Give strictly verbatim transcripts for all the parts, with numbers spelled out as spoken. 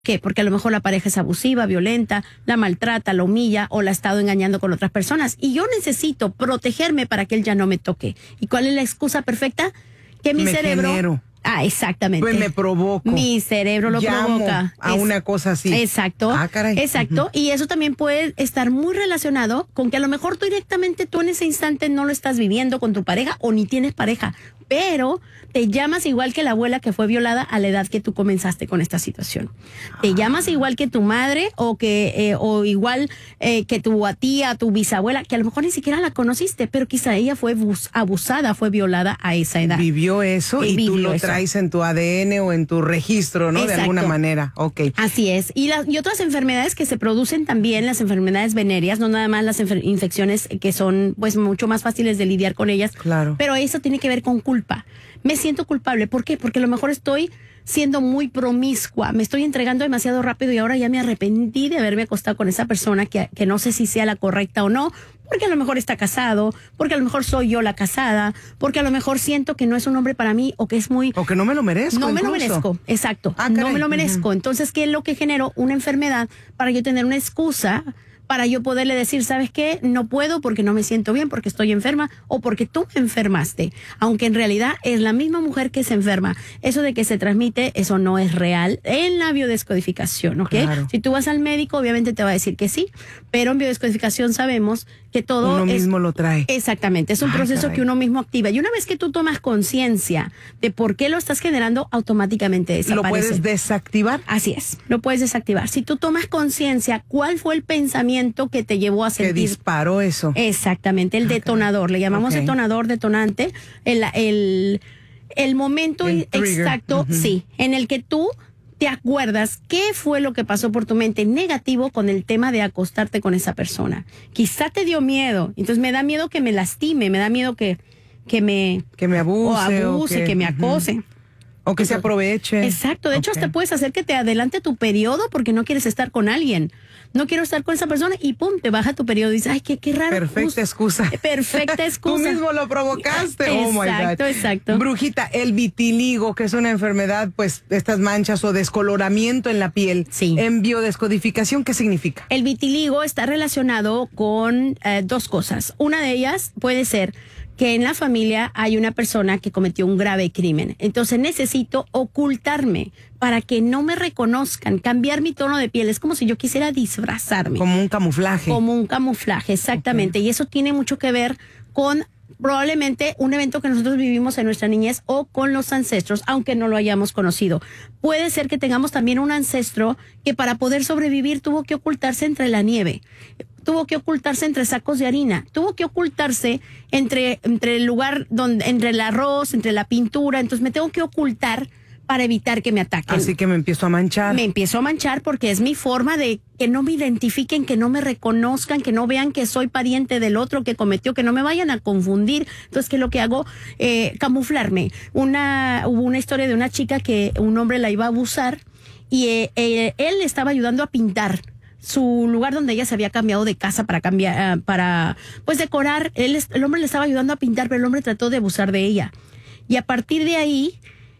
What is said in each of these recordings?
¿Qué? Porque a lo mejor la pareja es abusiva, violenta, la maltrata, la humilla o la ha estado engañando con otras personas. Y yo necesito protegerme para que él ya no me toque. ¿Y cuál es la excusa perfecta? Que mi me cerebro... Genero. Ah, exactamente. Pues me provoco. Mi cerebro lo Llamo provoca. a Es, una cosa así. Exacto. Ah, caray. Exacto. Uh-huh. Y eso también puede estar muy relacionado con que a lo mejor tú directamente tú en ese instante no lo estás viviendo con tu pareja o ni tienes pareja, pero te llamas igual que la abuela que fue violada a la edad que tú comenzaste con esta situación. Te ah. llamas igual que tu madre o que eh, o igual eh, que tu tía, tu bisabuela, que a lo mejor ni siquiera la conociste, pero quizá ella fue bus- abusada, fue violada a esa edad. Vivió eso y, y tú lo eso. traes en tu A D N o en tu registro, ¿no? Exacto. De alguna manera. Ok. Así es. Y, la, y otras enfermedades que se producen también, las enfermedades venéreas, no nada más las enfer- infecciones que son pues mucho más fáciles de lidiar con ellas. Claro. Pero eso tiene que ver con culpa. Me siento culpable. ¿Por qué? Porque a lo mejor estoy siendo muy promiscua, me estoy entregando demasiado rápido y ahora ya me arrepentí de haberme acostado con esa persona que, que no sé si sea la correcta o no, porque a lo mejor está casado, porque a lo mejor soy yo la casada, porque a lo mejor siento que no es un hombre para mí o que es muy... O que no me lo merezco. No incluso. me lo merezco, exacto. Ah, no me lo merezco. Uh-huh. Entonces, ¿qué es lo que generó? Una enfermedad para yo tener una excusa para yo poderle decir, ¿sabes qué? No puedo porque no me siento bien, porque estoy enferma o porque tú me enfermaste. Aunque en realidad es la misma mujer que se enferma. Eso de que se transmite, eso no es real en la biodescodificación, ¿ok? Claro. Si tú vas al médico, obviamente te va a decir que sí, pero en biodescodificación sabemos que todo uno es, mismo lo trae. Exactamente, es un Ay, proceso caray. que uno mismo activa. Y una vez que tú tomas conciencia de por qué lo estás generando, automáticamente desaparece. ¿Lo puedes desactivar? Así es, lo puedes desactivar. Si tú tomas conciencia, ¿cuál fue el pensamiento que te llevó a sentir? Que disparó eso. Exactamente, el detonador, le llamamos okay. detonador, detonante, el, el, el momento el exacto, uh-huh. sí, en el que tú te acuerdas qué fue lo que pasó por tu mente negativo con el tema de acostarte con esa persona. Quizá te dio miedo, entonces me da miedo que me lastime, me da miedo que, que me... Que me abuse. O abuse, o que, que me acose. Uh-huh. O que se aproveche. Exacto, de hecho okay. hasta puedes hacer que te adelante tu periodo porque no quieres estar con alguien. No quiero estar con esa persona y pum, te baja tu periodo y dices, ay, qué, qué raro. Perfecta excusa. Perfecta excusa. Tú mismo lo provocaste. Exacto, oh my God. Exacto, exacto. Brujita, el vitiligo, que es una enfermedad, pues, estas manchas o descoloramiento en la piel. Sí. En biodescodificación, ¿qué significa? El vitiligo está relacionado con eh, dos cosas. Una de ellas puede ser que en la familia hay una persona que cometió un grave crimen. Entonces necesito ocultarme para que no me reconozcan, cambiar mi tono de piel. Es como si yo quisiera disfrazarme. Como un camuflaje. Como un camuflaje, exactamente. Okay. Y eso tiene mucho que ver con probablemente un evento que nosotros vivimos en nuestra niñez o con los ancestros, aunque no lo hayamos conocido. Puede ser que tengamos también un ancestro que para poder sobrevivir tuvo que ocultarse entre la nieve. Tuvo que ocultarse entre sacos de harina, tuvo que ocultarse entre, entre el lugar donde, entre el arroz, entre la pintura, entonces me tengo que ocultar para evitar que me ataquen. Así que me empiezo a manchar. Me empiezo a manchar porque es mi forma de que no me identifiquen, que no me reconozcan, que no vean que soy pariente del otro que cometió, que no me vayan a confundir. Entonces, ¿qué es lo que hago? Eh, camuflarme. Una, hubo una historia de una chica que un hombre la iba a abusar y eh, eh, él le estaba ayudando a pintar su lugar donde ella se había cambiado de casa para cambiar, uh, para pues decorar. Él, el hombre le estaba ayudando a pintar, pero el hombre trató de abusar de ella. Y a partir de ahí,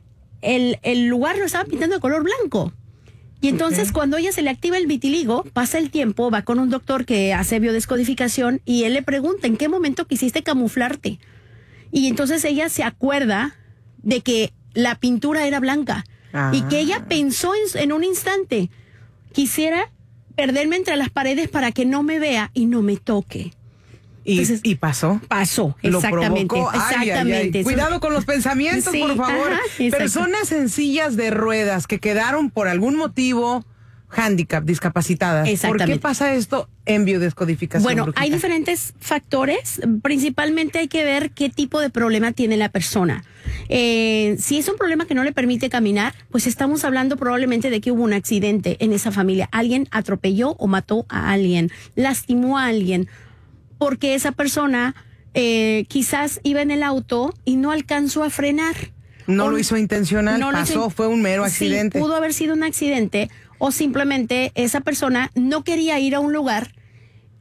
el, el lugar lo estaba pintando de color blanco. Y entonces okay. cuando a ella se le activa el vitiligo, pasa el tiempo, va con un doctor que hace biodescodificación y él le pregunta, ¿en qué momento quisiste camuflarte? Y entonces ella se acuerda de que la pintura era blanca ah. y que ella pensó en, en un instante, quisiera perderme entre las paredes para que no me vea y no me toque. ¿Y, Entonces, ¿y pasó? Pasó, exactamente. Lo exactamente. Ay, ay, ay. Cuidado con los pensamientos, sí, por favor. Ajá, personas en sillas de ruedas que quedaron por algún motivo handicap, discapacitadas. ¿Por qué pasa esto en biodescodificación? Bueno, Brujita? hay diferentes factores. Principalmente hay que ver qué tipo de problema tiene la persona. Eh, si es un problema que no le permite caminar, pues estamos hablando probablemente de que hubo un accidente en esa familia. Alguien atropelló o mató a alguien, lastimó a alguien, porque esa persona eh, quizás iba en el auto y no alcanzó a frenar. No o, lo hizo intencional, no pasó, hizo, fue un mero accidente. Sí, pudo haber sido un accidente o simplemente esa persona no quería ir a un lugar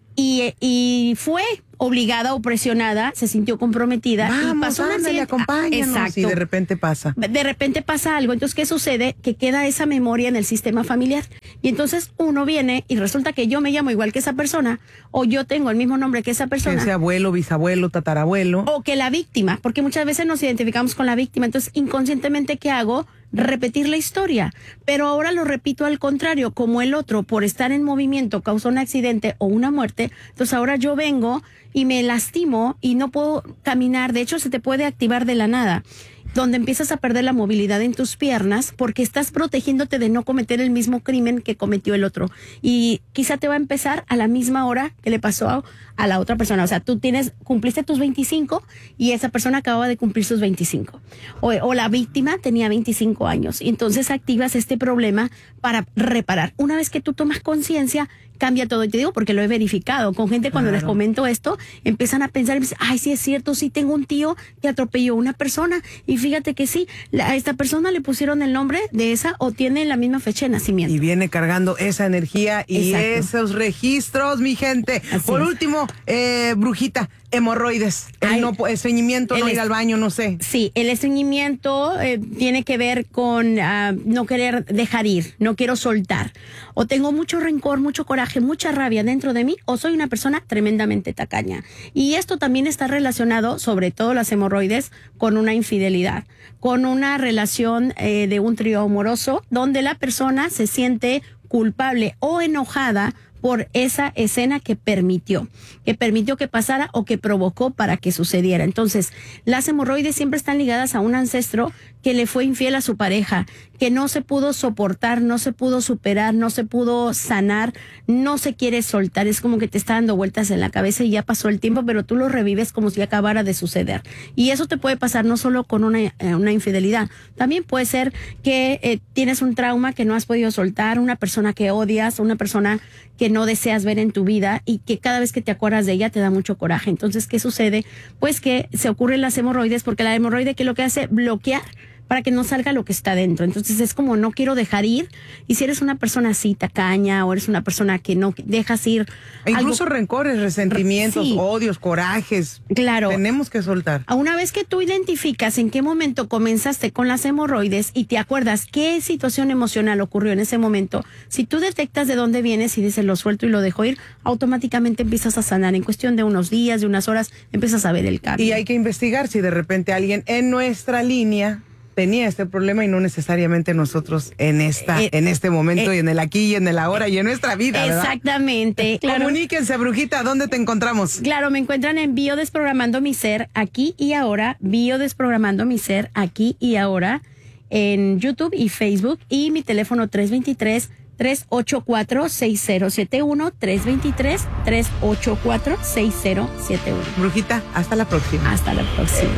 y, y fue obligada o presionada, se sintió comprometida. Vamos, y pasó ándale, una acompáñanos. Exacto. Y de repente pasa. De repente pasa algo. Entonces, ¿qué sucede? Que queda esa memoria en el sistema familiar. Y entonces uno viene y resulta que yo me llamo igual que esa persona, o yo tengo el mismo nombre que esa persona. Que sea abuelo, bisabuelo, tatarabuelo. O que la víctima, porque muchas veces nos identificamos con la víctima. Entonces, inconscientemente, ¿qué hago? Repetir la historia, pero ahora lo repito al contrario, como el otro por estar en movimiento causó un accidente o una muerte, entonces ahora yo vengo y me lastimo y no puedo caminar, de hecho se te puede activar de la nada, donde empiezas a perder la movilidad en tus piernas porque estás protegiéndote de no cometer el mismo crimen que cometió el otro. Y quizá te va a empezar a la misma hora que le pasó a, a la otra persona. O sea, tú tienes, cumpliste tus veinticinco y esa persona acababa de cumplir sus veinticinco. O, o la víctima tenía veinticinco años. Y entonces activas este problema para reparar. Una vez que tú tomas conciencia, cambia todo. Y te digo porque lo he verificado con gente cuando claro. les comento esto, empiezan a pensar y dicen, ay, sí es cierto, sí tengo un tío que atropelló a una persona y fíjate que sí, la, a esta persona le pusieron el nombre de esa o tiene la misma fecha de nacimiento. Y viene cargando esa energía y Exacto. esos registros, mi gente. Así Por es. último, eh, brujita, hemorroides, el Ay, no, estreñimiento, el no ir es- al baño, no sé. Sí, el estreñimiento eh, tiene que ver con uh, no querer dejar ir, no quiero soltar. O tengo mucho rencor, mucho coraje, mucha rabia dentro de mí, o soy una persona tremendamente tacaña. Y esto también está relacionado, sobre todo las hemorroides, con una infidelidad, con una relación eh, de un trío amoroso, donde la persona se siente culpable o enojada por esa escena que permitió, que permitió que pasara o que provocó para que sucediera. Entonces, las hemorroides siempre están ligadas a un ancestro que le fue infiel a su pareja, que no se pudo soportar, no se pudo superar, no se pudo sanar, no se quiere soltar. Es como que te está dando vueltas en la cabeza y ya pasó el tiempo, pero tú lo revives como si acabara de suceder. Y eso te puede pasar no solo con una, eh, una infidelidad, también puede ser que eh, tienes un trauma que no has podido soltar, una persona que odias, una persona que no deseas ver en tu vida y que cada vez que te acuerdas de ella te da mucho coraje. Entonces, ¿qué sucede? Pues que se ocurren las hemorroides porque la hemorroide, ¿qué es lo que hace? Bloquear para que no salga lo que está dentro. Entonces es como no quiero dejar ir. Y si eres una persona así, tacaña, o eres una persona que no dejas ir... E incluso algo, rencores, resentimientos, sí. odios, corajes. Claro. Tenemos que soltar. Una vez que tú identificas en qué momento comenzaste con las hemorroides y te acuerdas qué situación emocional ocurrió en ese momento, si tú detectas de dónde vienes y dices lo suelto y lo dejo ir, automáticamente empiezas a sanar. En cuestión de unos días, de unas horas, empiezas a ver el cambio. Y hay que investigar si de repente alguien en nuestra línea tenía este problema y no necesariamente nosotros en esta, eh, en este momento eh, y en el aquí y en el ahora y en nuestra vida, ¿verdad? Exactamente. Claro. Comuníquense, brujita, ¿dónde te encontramos? Claro, me encuentran en Biodesprogramando mi ser, aquí y ahora, Biodesprogramando mi ser, aquí y ahora, en YouTube y Facebook, y mi teléfono tres dos tres, tres ocho cuatro, seis cero siete uno, tres dos tres, tres ocho cuatro, seis cero siete uno. Brujita, hasta la próxima. Hasta la próxima.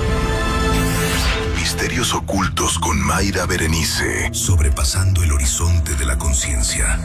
Misterios ocultos con Mayra Berenice, sobrepasando el horizonte de la conciencia.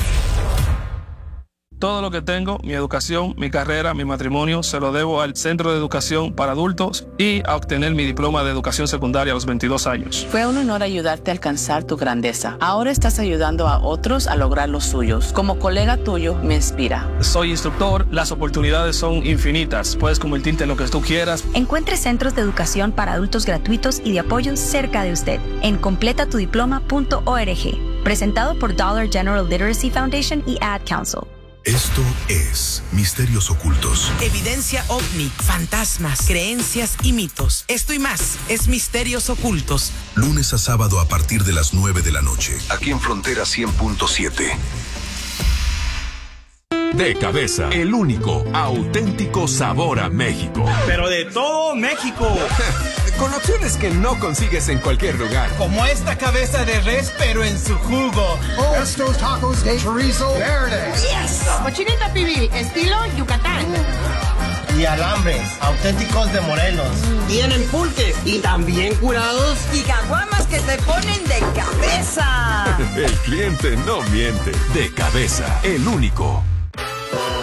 Todo lo que tengo, mi educación, mi carrera, mi matrimonio, se lo debo al Centro de Educación para Adultos y a obtener mi diploma de educación secundaria a los veintidós años. Fue un honor ayudarte a alcanzar tu grandeza. Ahora estás ayudando a otros a lograr los suyos. Como colega tuyo, me inspira. Soy instructor, las oportunidades son infinitas. Puedes convertirte en lo que tú quieras. Encuentre centros de educación para adultos gratuitos y de apoyo cerca de usted en completa tu diploma punto org. Presentado por Dollar General Literacy Foundation y Ad Council. Esto es Misterios Ocultos. Evidencia ovni, fantasmas, creencias y mitos. Esto y más es Misterios Ocultos. Lunes a sábado a partir de las nueve de la noche. Aquí en Frontera cien punto siete. De Cabeza, el único auténtico sabor a México. Pero de todo México. Con opciones que no consigues en cualquier lugar. Como esta cabeza de res, pero en su jugo. Oh, estos tacos de chorizo verde. Yes. Cochinita pibil, estilo Yucatán. Y alambres, auténticos de Morelos. Tienen pulques y también curados. Y caguamas que te ponen de cabeza. El cliente no miente. De Cabeza, el único.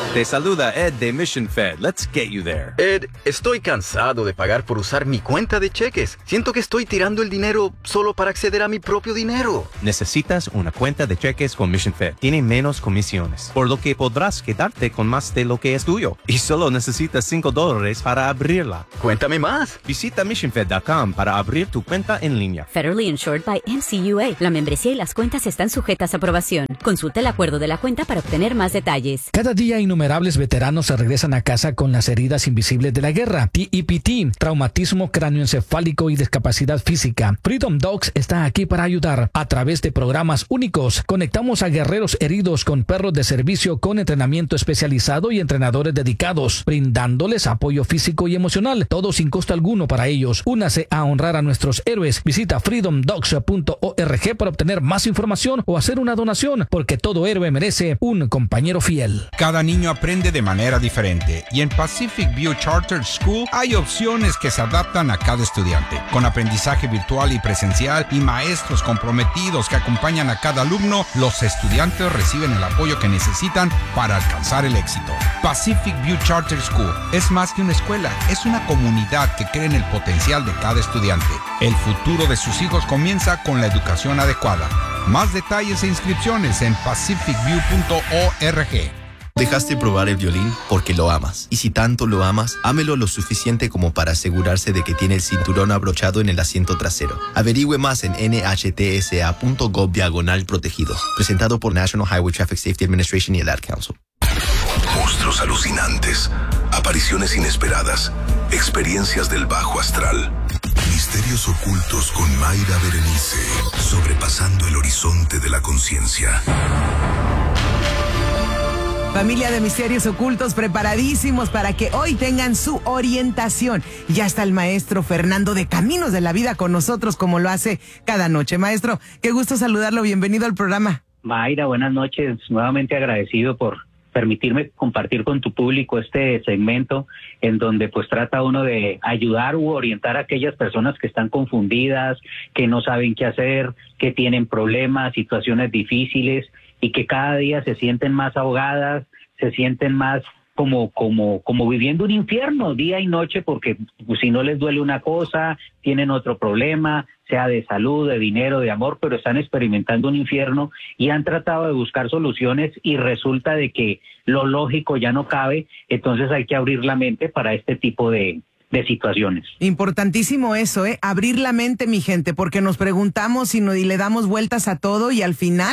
Te saluda Ed de Mission Fed. Let's get you there. Ed, estoy cansado de pagar por usar mi cuenta de cheques. Siento que estoy tirando el dinero solo para acceder a mi propio dinero. Necesitas una cuenta de cheques con Mission Fed. Tiene menos comisiones, por lo que podrás quedarte con más de lo que es tuyo. Y solo necesitas cinco dólares para abrirla. Cuéntame más. Visita mission fed punto com para abrir tu cuenta en línea. Federally insured by M C U A. La membresía y las cuentas están sujetas a aprobación. Consulta el acuerdo de la cuenta para obtener más detalles. Cada día innumerables veteranos se regresan a casa con las heridas invisibles de la guerra. T E P T, traumatismo cráneoencefálico y discapacidad física. Freedom Dogs está aquí para ayudar. A través de programas únicos, conectamos a guerreros heridos con perros de servicio con entrenamiento especializado y entrenadores dedicados, brindándoles apoyo físico y emocional, todo sin costo alguno para ellos. Únase a honrar a nuestros héroes. Visita freedom dogs punto org para obtener más información o hacer una donación, porque todo héroe merece un compañero fiel. Cada niño aprende de manera diferente y en Pacific View Charter School hay opciones que se adaptan a cada estudiante. Con aprendizaje virtual y presencial y maestros comprometidos que acompañan a cada alumno, los estudiantes reciben el apoyo que necesitan para alcanzar el éxito. Pacific View Charter School es más que una escuela, es una comunidad que cree en el potencial de cada estudiante. El futuro de sus hijos comienza con la educación adecuada. Más detalles e inscripciones en pacific view punto org. Dejaste probar el violín porque lo amas. Y si tanto lo amas, ámelo lo suficiente como para asegurarse de que tiene el cinturón abrochado en el asiento trasero. Averigüe más en N H T S A punto gov diagonal protegidos. Presentado por National Highway Traffic Safety Administration y el Ad Council. Monstruos alucinantes, apariciones inesperadas, experiencias del bajo astral. Misterios ocultos con Mayra Berenice, sobrepasando el horizonte de la conciencia. Familia de Misterios Ocultos, preparadísimos para que hoy tengan su orientación. Ya está el maestro Fernando de Caminos de la Vida con nosotros, como lo hace cada noche. Maestro, qué gusto saludarlo, bienvenido al programa. Mayra, buenas noches, nuevamente agradecido por permitirme compartir con tu público este segmento en donde pues trata uno de ayudar u orientar a aquellas personas que están confundidas, que no saben qué hacer, que tienen problemas, situaciones difíciles y que cada día se sienten más ahogadas, se sienten más como como como viviendo un infierno día y noche, porque pues, si no les duele una cosa, tienen otro problema, sea de salud, de dinero, de amor, pero están experimentando un infierno y han tratado de buscar soluciones y resulta de que lo lógico ya no cabe, entonces hay que abrir la mente para este tipo de, de situaciones. Importantísimo eso, ¿eh? Abrir la mente, mi gente, porque nos preguntamos y, no, y le damos vueltas a todo y al final,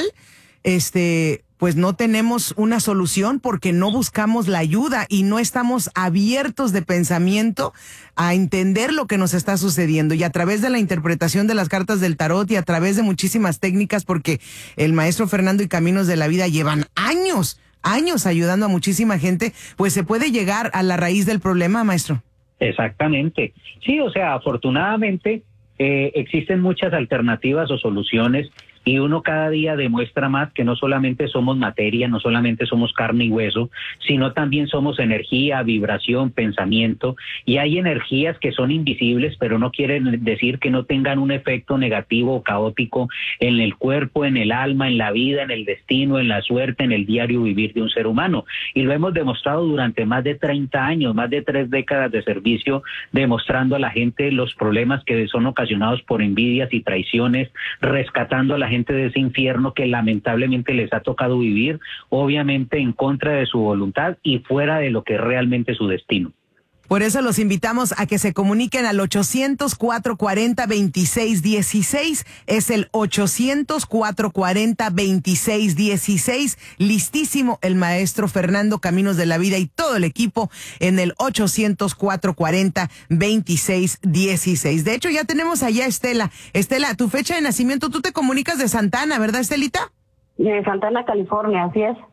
este... pues no tenemos una solución porque no buscamos la ayuda y no estamos abiertos de pensamiento a entender lo que nos está sucediendo. Y a través de la interpretación de las cartas del tarot y a través de muchísimas técnicas, porque el maestro Fernando y Caminos de la Vida llevan años, años ayudando a muchísima gente, pues se puede llegar a la raíz del problema, maestro. Exactamente. Sí, o sea, afortunadamente eh, existen muchas alternativas o soluciones. Y uno cada día demuestra más que no solamente somos materia, no solamente somos carne y hueso, sino también somos energía, vibración, pensamiento. Y hay energías que son invisibles, pero no quieren decir que no tengan un efecto negativo o caótico en el cuerpo, en el alma, en la vida, en el destino, en la suerte, en el diario vivir de un ser humano. Y lo hemos demostrado durante más de treinta años, más de tres décadas de servicio, demostrando a la gente los problemas que son ocasionados por envidias y traiciones, rescatando a la gente de ese infierno que lamentablemente les ha tocado vivir, obviamente en contra de su voluntad y fuera de lo que es realmente su destino. Por eso los invitamos a que se comuniquen al ochocientos, cuatrocientos cuarenta, veintiséis dieciséis. Es el ochocientos, cuatrocientos cuarenta, veintiséis dieciséis. Listísimo el maestro Fernando Caminos de la Vida y todo el equipo en el ochocientos, cuatrocientos cuarenta, veintiséis dieciséis. De hecho, ya tenemos allá a Estela. Estela, tu fecha de nacimiento, tú te comunicas de Santana, ¿verdad, Estelita? De Santana, California, así es.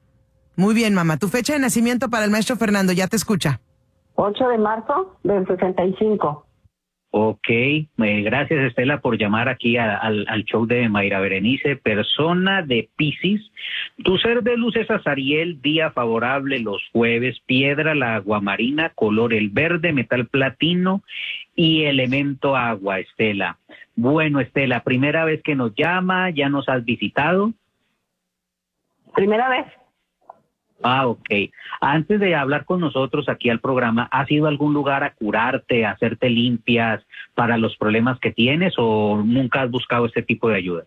Muy bien, mamá. Tu fecha de nacimiento para el maestro Fernando, ya te escucha. ocho de marzo del sesenta y cinco. Ok, eh, gracias Estela por llamar aquí a, al, al show de Mayra Berenice. Persona de Piscis, tu ser de luz es Azariel, día favorable los jueves, piedra la aguamarina, color el verde, metal platino y elemento agua, Estela. Bueno, Estela, primera vez que nos llama, ¿ya nos has visitado? Primera vez. Ah, ok. Antes de hablar con nosotros aquí al programa, ¿has ido a algún lugar a curarte, a hacerte limpias para los problemas que tienes o nunca has buscado este tipo de ayudas?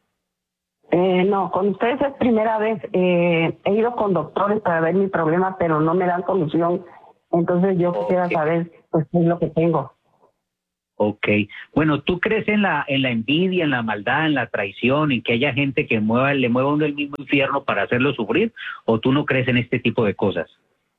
Eh, no, con ustedes es primera vez. Eh, he ido con doctores para ver mi problema, pero no me dan solución. Entonces yo quisiera saber pues qué es lo que tengo. Ok. Bueno, ¿tú crees en la en la envidia, en la maldad, en la traición, en que haya gente que mueva, le mueva a uno el mismo infierno para hacerlo sufrir? ¿O tú no crees en este tipo de cosas?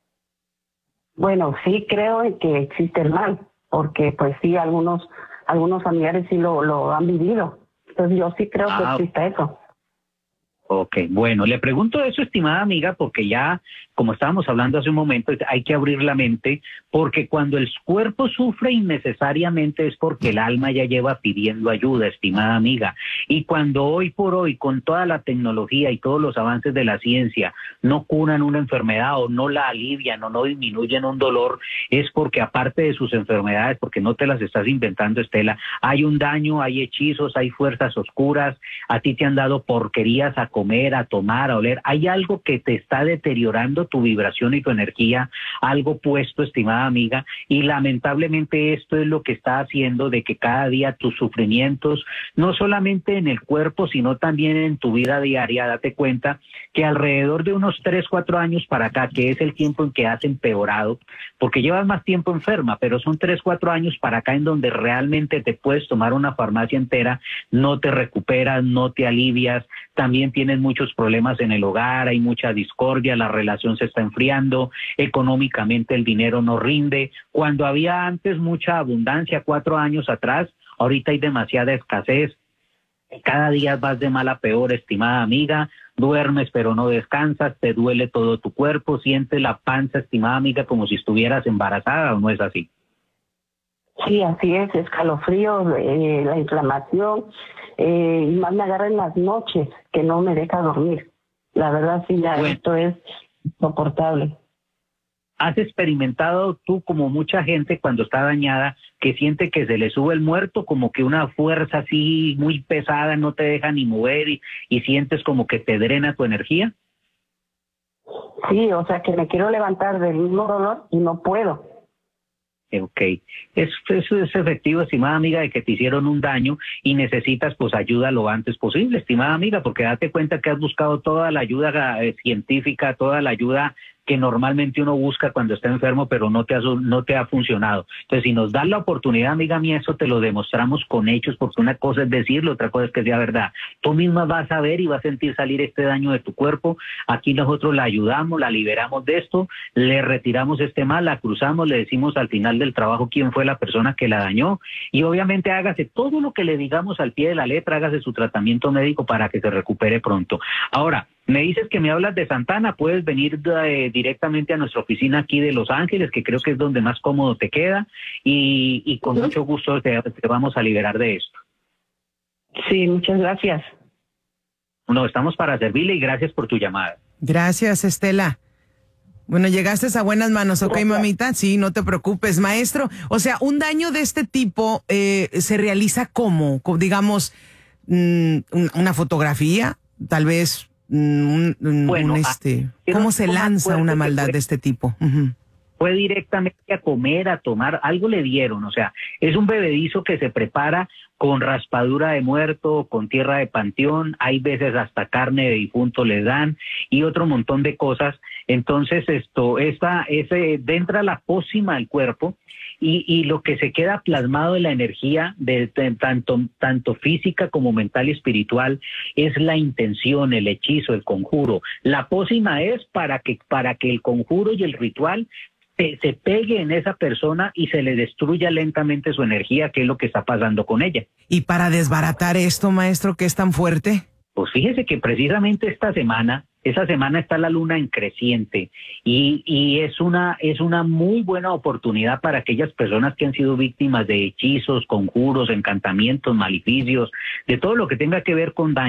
Bueno, sí creo en que existe el mal, porque pues sí, algunos algunos familiares sí lo, lo han vivido. Entonces yo sí creo Ah, que existe eso. Ok, bueno, le pregunto eso, estimada amiga, porque ya, como estábamos hablando hace un momento, hay que abrir la mente, porque cuando el cuerpo sufre innecesariamente es porque el alma ya lleva pidiendo ayuda, estimada amiga. Y cuando hoy por hoy, con toda la tecnología y todos los avances de la ciencia, no curan una enfermedad o no la alivian o no disminuyen un dolor, es porque aparte de sus enfermedades, porque no te las estás inventando, Estela, hay un daño, hay hechizos, hay fuerzas oscuras, a ti te han dado porquerías a comer, a tomar, a oler, hay algo que te está deteriorando tu vibración y tu energía, algo puesto, estimada amiga, y lamentablemente esto es lo que está haciendo de que cada día tus sufrimientos, no solamente en el cuerpo, sino también en tu vida diaria, date cuenta que alrededor de unos tres, cuatro años para acá, que es el tiempo en que has empeorado, porque llevas más tiempo enferma, pero son tres, cuatro años para acá en donde realmente te puedes tomar una farmacia entera, no te recuperas, no te alivias, también tienes muchos problemas en el hogar, hay mucha discordia, la relación se está enfriando, económicamente el dinero no rinde. Cuando había antes mucha abundancia, cuatro años atrás, ahorita hay demasiada escasez. Cada día vas de mal a peor, estimada amiga, duermes pero no descansas, te duele todo tu cuerpo, sientes la panza, estimada amiga, como si estuvieras embarazada, ¿o no es así? Sí, así es, escalofríos, eh, la inflamación, eh, y más me agarra en las noches, que no me deja dormir. La verdad, sí, ya bueno, esto es insoportable. ¿Has experimentado tú, como mucha gente cuando está dañada, que siente que se le sube el muerto, como que una fuerza así muy pesada no te deja ni mover y, y sientes como que te drena tu energía? Sí, o sea que me quiero levantar del mismo dolor y no puedo. Ok, eso es, es efectivo, estimada amiga, de que te hicieron un daño y necesitas pues ayuda lo antes posible, estimada amiga, porque date cuenta que has buscado toda la ayuda eh, científica, toda la ayuda que normalmente uno busca cuando está enfermo, pero no te ha, no te ha funcionado. Entonces, si nos das la oportunidad, amiga mía, eso te lo demostramos con hechos, porque una cosa es decirlo, otra cosa es que sea verdad. Tú misma vas a ver y vas a sentir salir este daño de tu cuerpo. Aquí nosotros la ayudamos, la liberamos de esto, le retiramos este mal, la cruzamos, le decimos al final del trabajo quién fue la persona que la dañó, y obviamente hágase todo lo que le digamos al pie de la letra, hágase su tratamiento médico para que se recupere pronto. Ahora, me dices que me hablas de Santana, puedes venir eh, directamente a nuestra oficina aquí de Los Ángeles, que creo que es donde más cómodo te queda, y, y con mucho gusto te, te vamos a liberar de esto. Sí, muchas gracias. No, estamos para servirle y gracias por tu llamada. Gracias, Estela. Bueno, llegaste a buenas manos, ¿ok, mamita? Sí, no te preocupes, maestro. O sea, un daño de este tipo eh, se realiza ¿cómo? Digamos, mmm, una fotografía, tal vez... Un, un, bueno, un este, ¿cómo se lanza una maldad de este tipo? Uh-huh. Fue directamente a comer, a tomar, algo le dieron, o sea, es un bebedizo que se prepara con raspadura de muerto, con tierra de panteón, hay veces hasta carne de difunto le dan y otro montón de cosas. Entonces esto, esta, ese, entra la pócima al cuerpo. Y, y lo que se queda plasmado en la energía, de, de, tanto, tanto física como mental y espiritual, es la intención, el hechizo, el conjuro. La pócima es para que, para que el conjuro y el ritual se, se pegue en esa persona y se le destruya lentamente su energía, que es lo que está pasando con ella. ¿Y para desbaratar esto, maestro, qué es tan fuerte? Pues fíjese que precisamente esta semana, esa semana está la luna en creciente y, y es una es una muy buena oportunidad para aquellas personas que han sido víctimas de hechizos, conjuros, encantamientos, maleficios, de todo lo que tenga que ver con daño.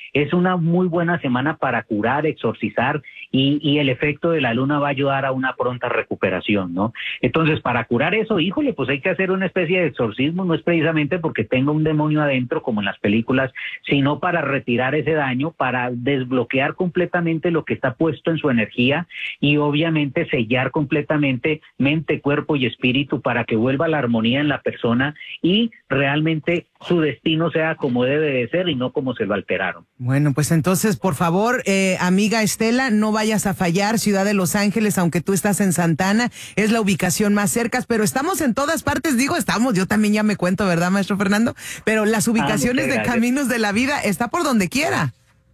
es una muy buena semana para curar, exorcizar, y, y el efecto de la luna va a ayudar a una pronta recuperación, ¿no? Entonces, para curar eso, híjole, pues hay que hacer una especie de exorcismo, no es precisamente porque tenga un demonio adentro, como en las películas, sino para retirar ese daño, para desbloquear completamente lo que está puesto en su energía y obviamente sellar completamente mente, cuerpo y espíritu para que vuelva la armonía en la persona y realmente su destino sea como debe de ser y no como se lo alteraron. Bueno, pues entonces, por favor, eh, amiga Estela, no vayas a fallar. Ciudad de Los Ángeles, aunque tú estás en Santana, es la ubicación más cerca, pero estamos en todas partes. Digo, estamos, yo también ya me cuento, ¿verdad, maestro Fernando? Pero las ubicaciones ah, de gracias. Caminos de la Vida está por donde quiera.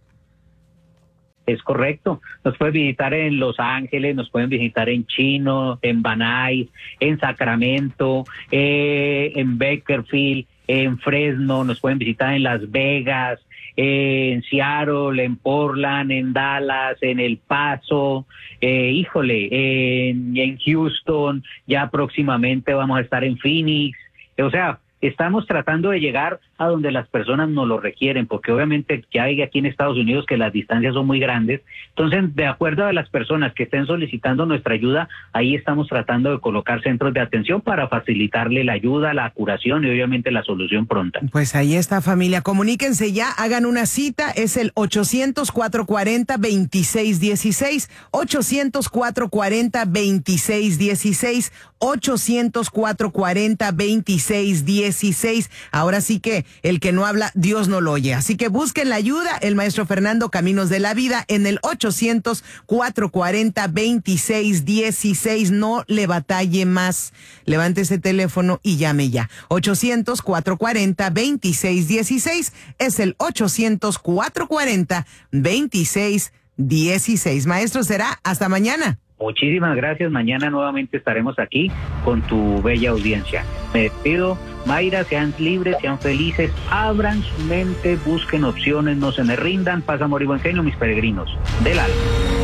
Es correcto. Nos pueden visitar en Los Ángeles, nos pueden visitar en Chino, en Van Nuys, en Sacramento, eh, en Bakersfield, en Fresno, nos pueden visitar en Las Vegas, eh, en Seattle, en Portland, en Dallas, en El Paso, eh, híjole, en, en Houston, ya próximamente vamos a estar en Phoenix, o sea, estamos tratando de llegar a donde las personas nos lo requieren, porque obviamente ya hay aquí en Estados Unidos que las distancias son muy grandes. Entonces, de acuerdo a las personas que estén solicitando nuestra ayuda, ahí estamos tratando de colocar centros de atención para facilitarle la ayuda, la curación y obviamente la solución pronta. Pues ahí está, familia. Comuníquense ya, hagan una cita, es el ochocientos, cuatrocientos cuarenta, veintiséis dieciséis, ochocientos, cuatrocientos cuarenta, veintiséis dieciséis, ochocientos, cuatrocientos cuarenta, veintiséis dieciséis. Ahora sí que el que no habla, Dios no lo oye. Así que busquen la ayuda, el maestro Fernando, Caminos de la Vida, en el ochocientos, cuatrocientos cuarenta, veintiséis dieciséis. No le batalle más. Levante ese teléfono y llame ya. ochocientos, cuatrocientos cuarenta, veintiséis dieciséis es el ochocientos, cuatrocientos cuarenta, veintiséis dieciséis. Maestro, será hasta mañana. Muchísimas gracias. Mañana nuevamente estaremos aquí con tu bella audiencia. Me despido. Mayra, sean libres, sean felices, abran su mente, busquen opciones, no se me rindan. Paz, amor y buen genio, mis peregrinos del alma.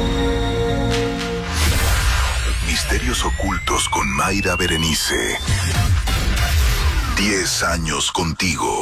Misterios ocultos con Mayra Berenice. Diez años contigo.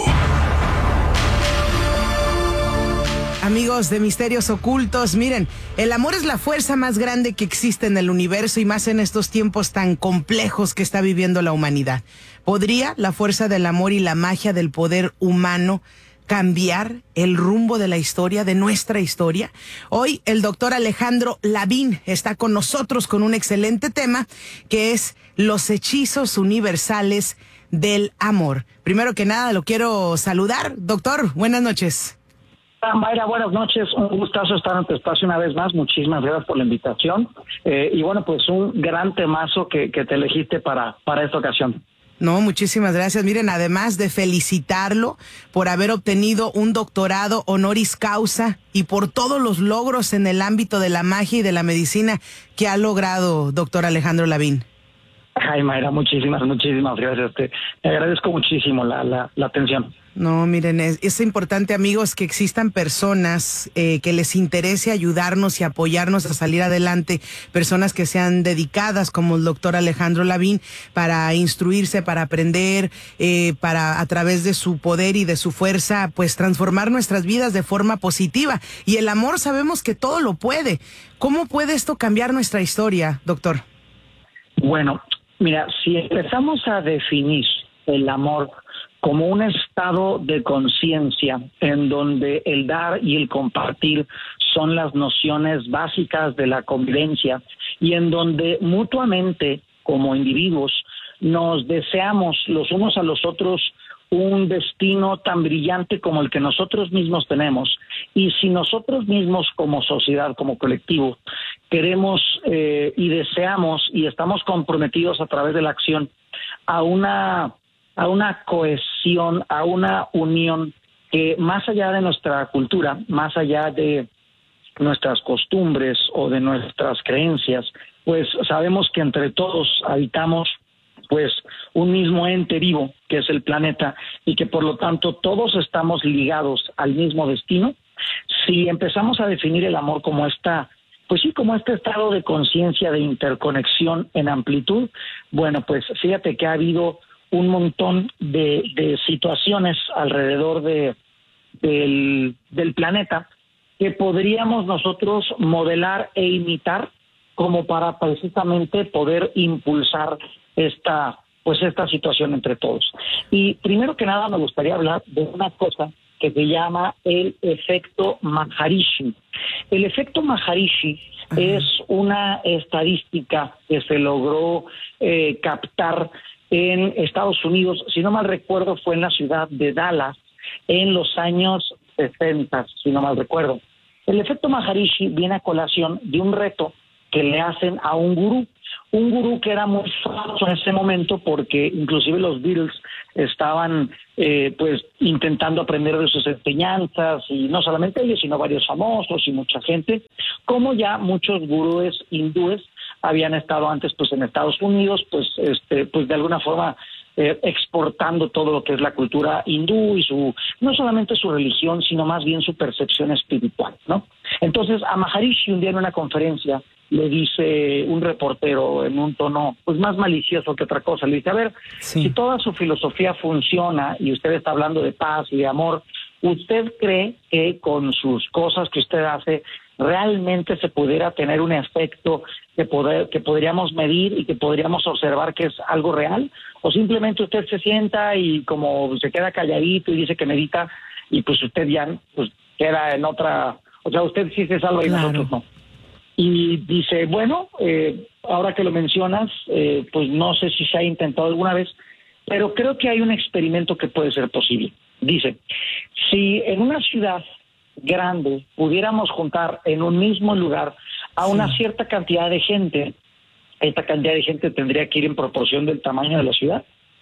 Amigos de Misterios Ocultos, miren, el amor es la fuerza más grande que existe en el universo y más en estos tiempos tan complejos que está viviendo la humanidad. ¿Podría la fuerza del amor y la magia del poder humano cambiar el rumbo de la historia, de nuestra historia? Hoy el doctor Alejandro Lavín está con nosotros con un excelente tema que es los hechizos universales del amor. Primero que nada, lo quiero saludar. Doctor, buenas noches. Mayra, buenas noches, un gustazo estar en tu espacio una vez más, muchísimas gracias por la invitación, eh, y bueno, pues un gran temazo que, que te elegiste para, para esta ocasión. No, muchísimas gracias. Miren, además de felicitarlo por haber obtenido un doctorado honoris causa y por todos los logros en el ámbito de la magia y de la medicina que ha logrado, doctor Alejandro Lavín. Ay, Mayra, muchísimas, muchísimas gracias. Te, te agradezco muchísimo la, la, la atención. No, miren, es, es importante, amigos, que existan personas eh, que les interese ayudarnos y apoyarnos a salir adelante, personas que sean dedicadas como el doctor Alejandro Lavín para instruirse, para aprender, eh, para a través de su poder y de su fuerza, pues transformar nuestras vidas de forma positiva. Y el amor sabemos que todo lo puede. ¿Cómo puede esto cambiar nuestra historia, doctor? Bueno, mira, si empezamos a definir el amor como un estado de conciencia en donde el dar y el compartir son las nociones básicas de la convivencia y en donde mutuamente como individuos nos deseamos los unos a los otros un destino tan brillante como el que nosotros mismos tenemos, y si nosotros mismos como sociedad, como colectivo, queremos eh, y deseamos y estamos comprometidos a través de la acción a una a una cohesión, a una unión que más allá de nuestra cultura, más allá de nuestras costumbres o de nuestras creencias, pues sabemos que entre todos habitamos pues un mismo ente vivo que es el planeta y que por lo tanto todos estamos ligados al mismo destino. Si empezamos a definir el amor como esta, pues sí, como este estado de conciencia, de interconexión en amplitud, bueno, pues fíjate que ha habido un montón de, de situaciones alrededor de, del, del planeta que podríamos nosotros modelar e imitar como para precisamente poder impulsar esta, pues esta situación entre todos. Y primero que nada me gustaría hablar de una cosa que se llama el efecto Maharishi. El efecto Maharishi uh-huh. es una estadística que se logró eh, captar en Estados Unidos, si no mal recuerdo fue en la ciudad de Dallas, en los años sesenta, si no mal recuerdo. El efecto Maharishi viene a colación de un reto que le hacen a un gurú, un gurú que era muy famoso en ese momento porque inclusive los Beatles estaban eh, pues intentando aprender de sus enseñanzas, y no solamente ellos, sino varios famosos y mucha gente, como ya muchos gurúes hindúes habían estado antes pues en Estados Unidos, pues este pues de alguna forma eh, exportando todo lo que es la cultura hindú y su no solamente su religión, sino más bien su percepción espiritual, ¿no? Entonces a Maharishi un día en una conferencia le dice un reportero en un tono pues más malicioso que otra cosa, le dice, a ver, sí. si toda su filosofía funciona y usted está hablando de paz y de amor, ¿usted cree que con sus cosas que usted hace realmente se pudiera tener un efecto que, poder, que podríamos medir y que podríamos observar que es algo real? ¿O simplemente usted se sienta y como se queda calladito y dice que medita y pues usted ya pues queda en otra, o sea, usted sí se salva y claro. nosotros no? Y dice, bueno, eh, ahora que lo mencionas, eh, pues no sé si se ha intentado alguna vez, pero creo que hay un experimento que puede ser posible. Dice, si en una ciudad grande pudiéramos juntar en un mismo lugar a una sí. cierta cantidad de gente, esta cantidad de gente tendría que ir en proporción del tamaño de la ciudad,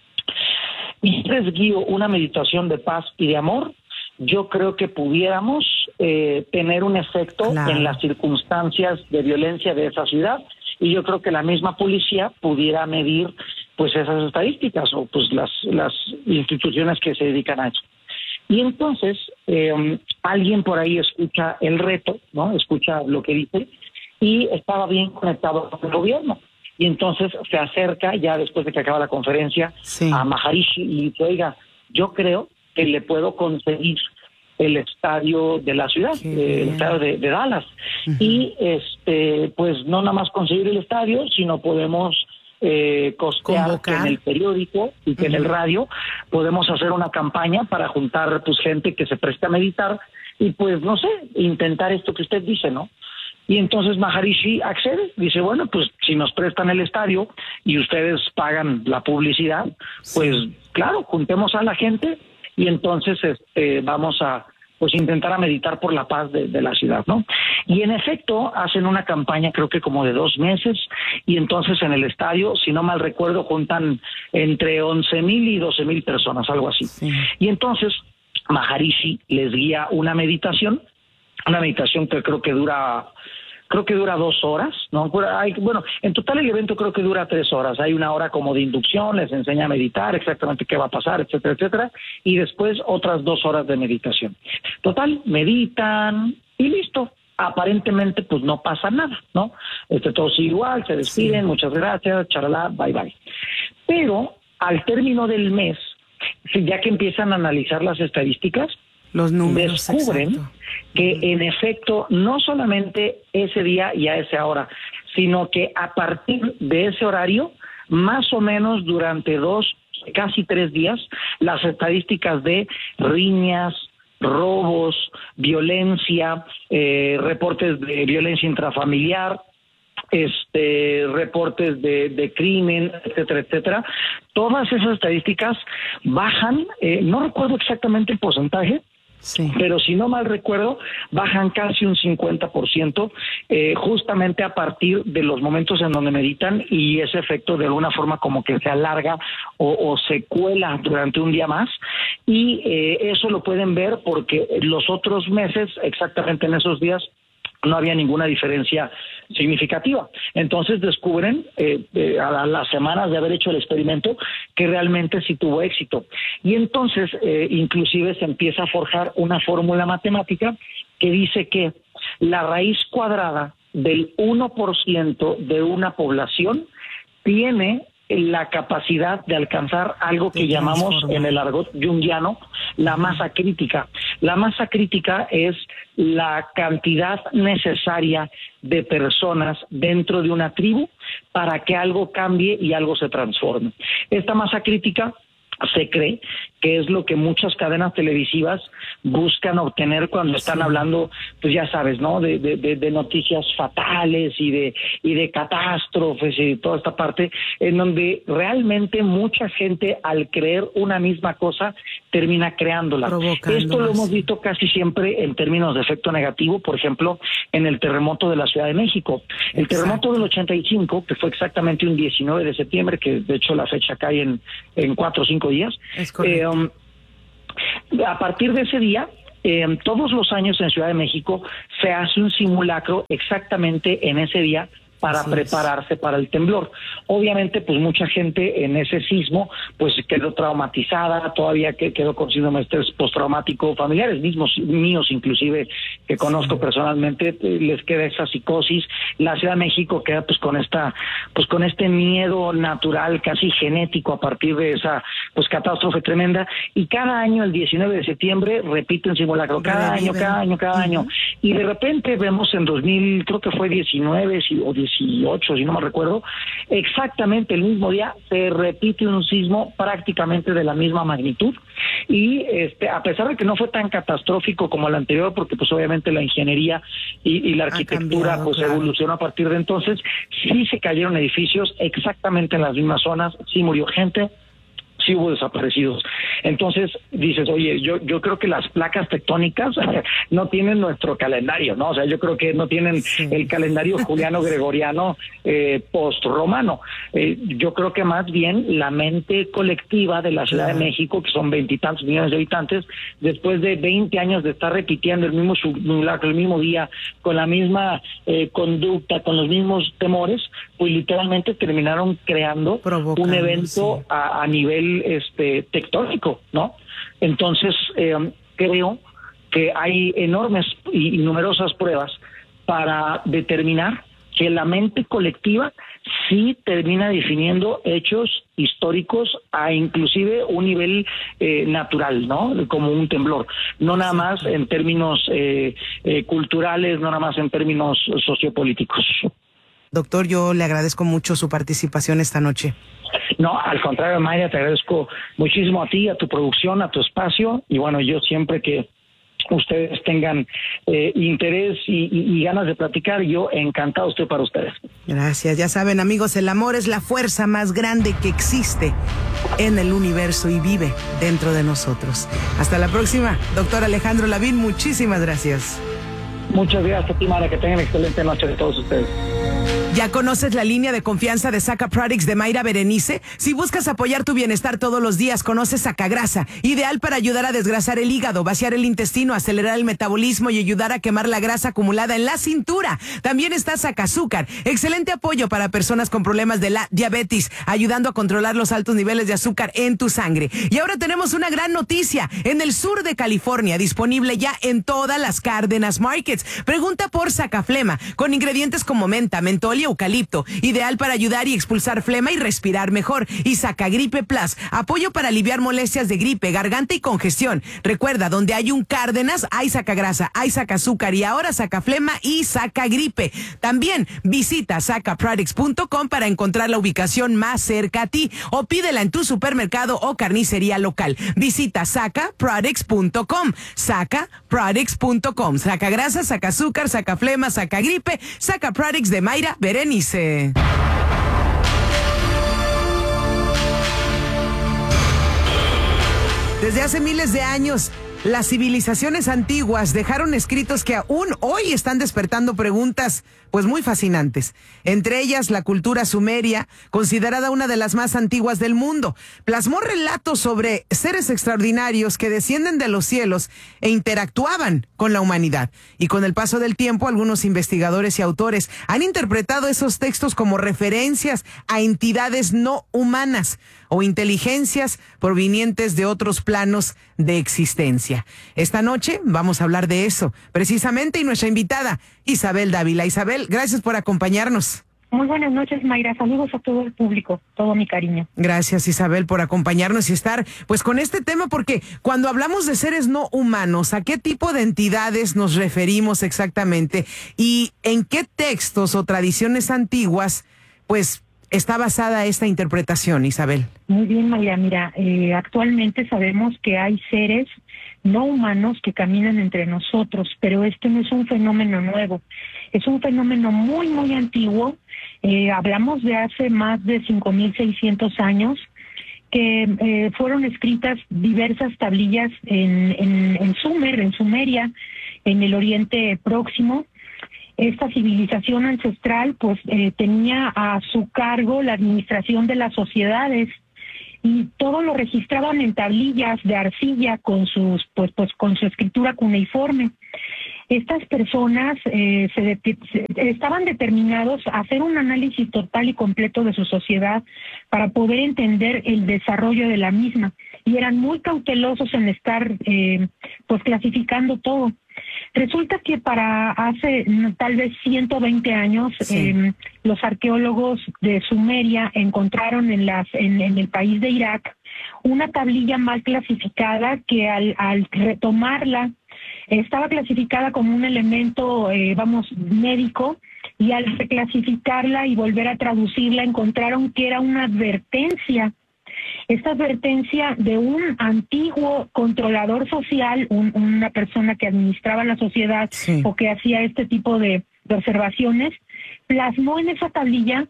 y les guío una meditación de paz y de amor, yo creo que pudiéramos eh, tener un efecto claro. en las circunstancias de violencia de esa ciudad, y yo creo que la misma policía pudiera medir pues esas estadísticas o pues las, las instituciones que se dedican a eso. Y entonces eh, alguien por ahí escucha el reto, ¿no? Escucha lo que dice y estaba bien conectado con el gobierno. Y entonces se acerca ya después de que acaba la conferencia sí. a Maharishi y dice, oiga, yo creo que le puedo conseguir el estadio de la ciudad, eh, el estadio de, de Dallas. Uh-huh. Y este pues no nada más conseguir el estadio, sino podemos eh, costear que en el periódico y que uh-huh. en el radio podemos hacer una campaña para juntar pues gente que se preste a meditar y pues no sé, intentar esto que usted dice, ¿no? Y entonces Maharishi accede, dice, bueno, pues si nos prestan el estadio y ustedes pagan la publicidad, pues sí. claro, juntemos a la gente y entonces este, vamos a pues intentar a meditar por la paz de, de la ciudad, ¿no? Y en efecto hacen una campaña creo que como de dos meses y entonces en el estadio, si no mal recuerdo, juntan entre once mil y doce mil personas, algo así. Sí. Y entonces Maharishi les guía una meditación, una meditación que creo que dura... creo que dura dos horas, ¿no? Hay, bueno, en total el evento creo que dura tres horas. Hay una hora como de inducción, les enseña a meditar, exactamente qué va a pasar, etcétera, etcétera, y después otras dos horas de meditación. Total, meditan y listo. Aparentemente, pues no pasa nada, ¿no? Este, todo sigue igual, se despiden, sí. muchas gracias, charalá, bye bye. Pero al término del mes, ya que empiezan a analizar las estadísticas, los números descubren exacto. que uh-huh. en efecto no solamente ese día y a esa hora, sino que a partir de ese horario, más o menos durante dos, casi tres días, las estadísticas de riñas, robos, violencia, eh, reportes de violencia intrafamiliar, este reportes de, de crimen, etcétera, etcétera, todas esas estadísticas bajan, eh, no recuerdo exactamente el porcentaje, sí. pero si no mal recuerdo, bajan casi un cincuenta por ciento eh, justamente a partir de los momentos en donde meditan y ese efecto de alguna forma como que se alarga o, o se cuela durante un día más y eh, eso lo pueden ver porque los otros meses, exactamente en esos días, no había ninguna diferencia significativa. Entonces descubren eh, eh, a las semanas de haber hecho el experimento que realmente sí tuvo éxito. Y entonces eh, inclusive se empieza a forjar una fórmula matemática que dice que la raíz cuadrada del uno por ciento de una población tiene la capacidad de alcanzar algo que llamamos en el argot junguiano la masa crítica. La masa crítica es la cantidad necesaria de personas dentro de una tribu para que algo cambie y algo se transforme. Esta masa crítica se cree que es lo que muchas cadenas televisivas buscan obtener cuando están sí. hablando, pues ya sabes, ¿no? De, de, de, de noticias fatales y de y de catástrofes y toda esta parte, en donde realmente mucha gente al creer una misma cosa termina creándola. Esto lo hemos visto casi siempre en términos de efecto negativo, por ejemplo, en el terremoto de la Ciudad de México. El Exacto. terremoto del ochenta y cinco, que fue exactamente un diecinueve de septiembre, que de hecho la fecha cae en, en cuatro o cinco días. Es correcto. Eh, um, a partir de ese día, eh, todos los años en Ciudad de México se hace un simulacro exactamente en ese día para Así prepararse es. para el temblor. Obviamente, pues mucha gente en ese sismo pues quedó traumatizada, todavía que quedó con síndrome de estrés postraumático, familiares mismos míos inclusive que conozco sí. personalmente, les queda esa psicosis. La Ciudad de México queda pues con esta pues con este miedo natural, casi genético a partir de esa pues catástrofe tremenda, y cada año el diecinueve de septiembre repiten simulacro, cada año, cada año, cada uh-huh. año, y de repente vemos en dos mil, creo que fue diecinueve o dieciocho, si no me recuerdo, exactamente el mismo día se repite un sismo prácticamente de la misma magnitud, y este a pesar de que no fue tan catastrófico como el anterior, porque pues obviamente la ingeniería y, y la arquitectura cambiado, pues claro. evolucionó a partir de entonces, sí se cayeron edificios exactamente en las mismas zonas, sí murió gente, sí hubo desaparecidos. Entonces dices, oye, yo yo creo que las placas tectónicas no tienen nuestro calendario, ¿no? O sea, yo creo que no tienen sí. el calendario juliano-gregoriano eh, post-romano. Eh, yo creo que más bien la mente colectiva de la Ciudad claro. de México, que son veintitantos millones de habitantes, después de veinte años de estar repitiendo el mismo simulacro, el mismo día, con la misma eh, conducta, con los mismos temores, pues literalmente terminaron creando Provocando, un evento sí. a, a nivel este tectónico, ¿no? Entonces eh, creo que hay enormes y numerosas pruebas para determinar que la mente colectiva sí termina definiendo hechos históricos a inclusive un nivel eh, natural, ¿no? Como un temblor, no nada más en términos eh, eh, culturales, no nada más en términos sociopolíticos. Doctor, yo le agradezco mucho su participación esta noche. No, al contrario, Mayra, te agradezco muchísimo a ti, a tu producción, a tu espacio, y bueno, yo siempre que ustedes tengan eh, interés y, y, y ganas de platicar, yo encantado estoy para ustedes. Gracias. Ya saben, amigos, el amor es la fuerza más grande que existe en el universo y vive dentro de nosotros. Hasta la próxima, doctor Alejandro Lavín, muchísimas gracias. Muchas gracias a ti, Mara, que tengan excelente noche de todos ustedes. ¿Ya conoces la línea de confianza de Saca Products de Mayra Berenice? Si buscas apoyar tu bienestar todos los días, conoce Sacagrasa, ideal para ayudar a desgrasar el hígado, vaciar el intestino, acelerar el metabolismo y ayudar a quemar la grasa acumulada en la cintura. También está Sacazúcar, excelente apoyo para personas con problemas de la diabetes, ayudando a controlar los altos niveles de azúcar en tu sangre. Y ahora tenemos una gran noticia, en el sur de California, disponible ya en todas las Cárdenas Markets. Pregunta por Sacaflema, con ingredientes como menta, mentol y eucalipto, ideal para ayudar y expulsar flema y respirar mejor. Y Sacagripe Plus, apoyo para aliviar molestias de gripe, garganta y congestión. Recuerda, donde hay un Cárdenas, hay Sacagrasa, hay Sacazúcar y ahora Sacaflema y Sacagripe. También visita saca products punto com para encontrar la ubicación más cerca a ti o pídela en tu supermercado o carnicería local. Visita saca products punto com, saca products punto com. Sacagrasa, Sacazúcar, Sacaflema, Sacagripe, Saca Products de Mayra Berenice. Desde hace miles de años, las civilizaciones antiguas dejaron escritos que aún hoy están despertando preguntas pues muy fascinantes. Entre ellas, la cultura sumeria, considerada una de las más antiguas del mundo, plasmó relatos sobre seres extraordinarios que descienden de los cielos e interactuaban con la humanidad. Y con el paso del tiempo, algunos investigadores y autores han interpretado esos textos como referencias a entidades no humanas o inteligencias provenientes de otros planos de existencia. Esta noche vamos a hablar de eso, precisamente, y nuestra invitada, Isabel Dávila. Isabel, gracias por acompañarnos. Muy buenas noches, Mayra. Saludos a todo el público, todo mi cariño. Gracias, Isabel, por acompañarnos y estar pues con este tema, porque cuando hablamos de seres no humanos, ¿a qué tipo de entidades nos referimos exactamente? ¿Y en qué textos o tradiciones antiguas pues está basada esta interpretación, Isabel? Muy bien, Mayra. Mira, eh, actualmente sabemos que hay seres no humanos que caminan entre nosotros, pero este no es un fenómeno nuevo, es un fenómeno muy, muy antiguo. Eh, hablamos de hace más de cinco mil seiscientos años, que eh, fueron escritas diversas tablillas en, en, en Sumer, en Sumeria, en el Oriente Próximo. Esta civilización ancestral pues eh, tenía a su cargo la administración de las sociedades, y todo lo registraban en tablillas de arcilla con sus pues pues con su escritura cuneiforme. Estas personas eh, se, de, se estaban determinados a hacer un análisis total y completo de su sociedad para poder entender el desarrollo de la misma, y eran muy cautelosos en estar eh, pues clasificando todo. Resulta que para hace tal vez ciento veinte años, sí. eh, los arqueólogos de Sumeria encontraron en, las, en, en el país de Irak una tablilla mal clasificada que al, al retomarla estaba clasificada como un elemento, eh, vamos, médico, y al reclasificarla y volver a traducirla encontraron que era una advertencia. Esta advertencia de un antiguo controlador social, un, una persona que administraba la sociedad, sí. o que hacía este tipo de, de observaciones, plasmó en esa tablilla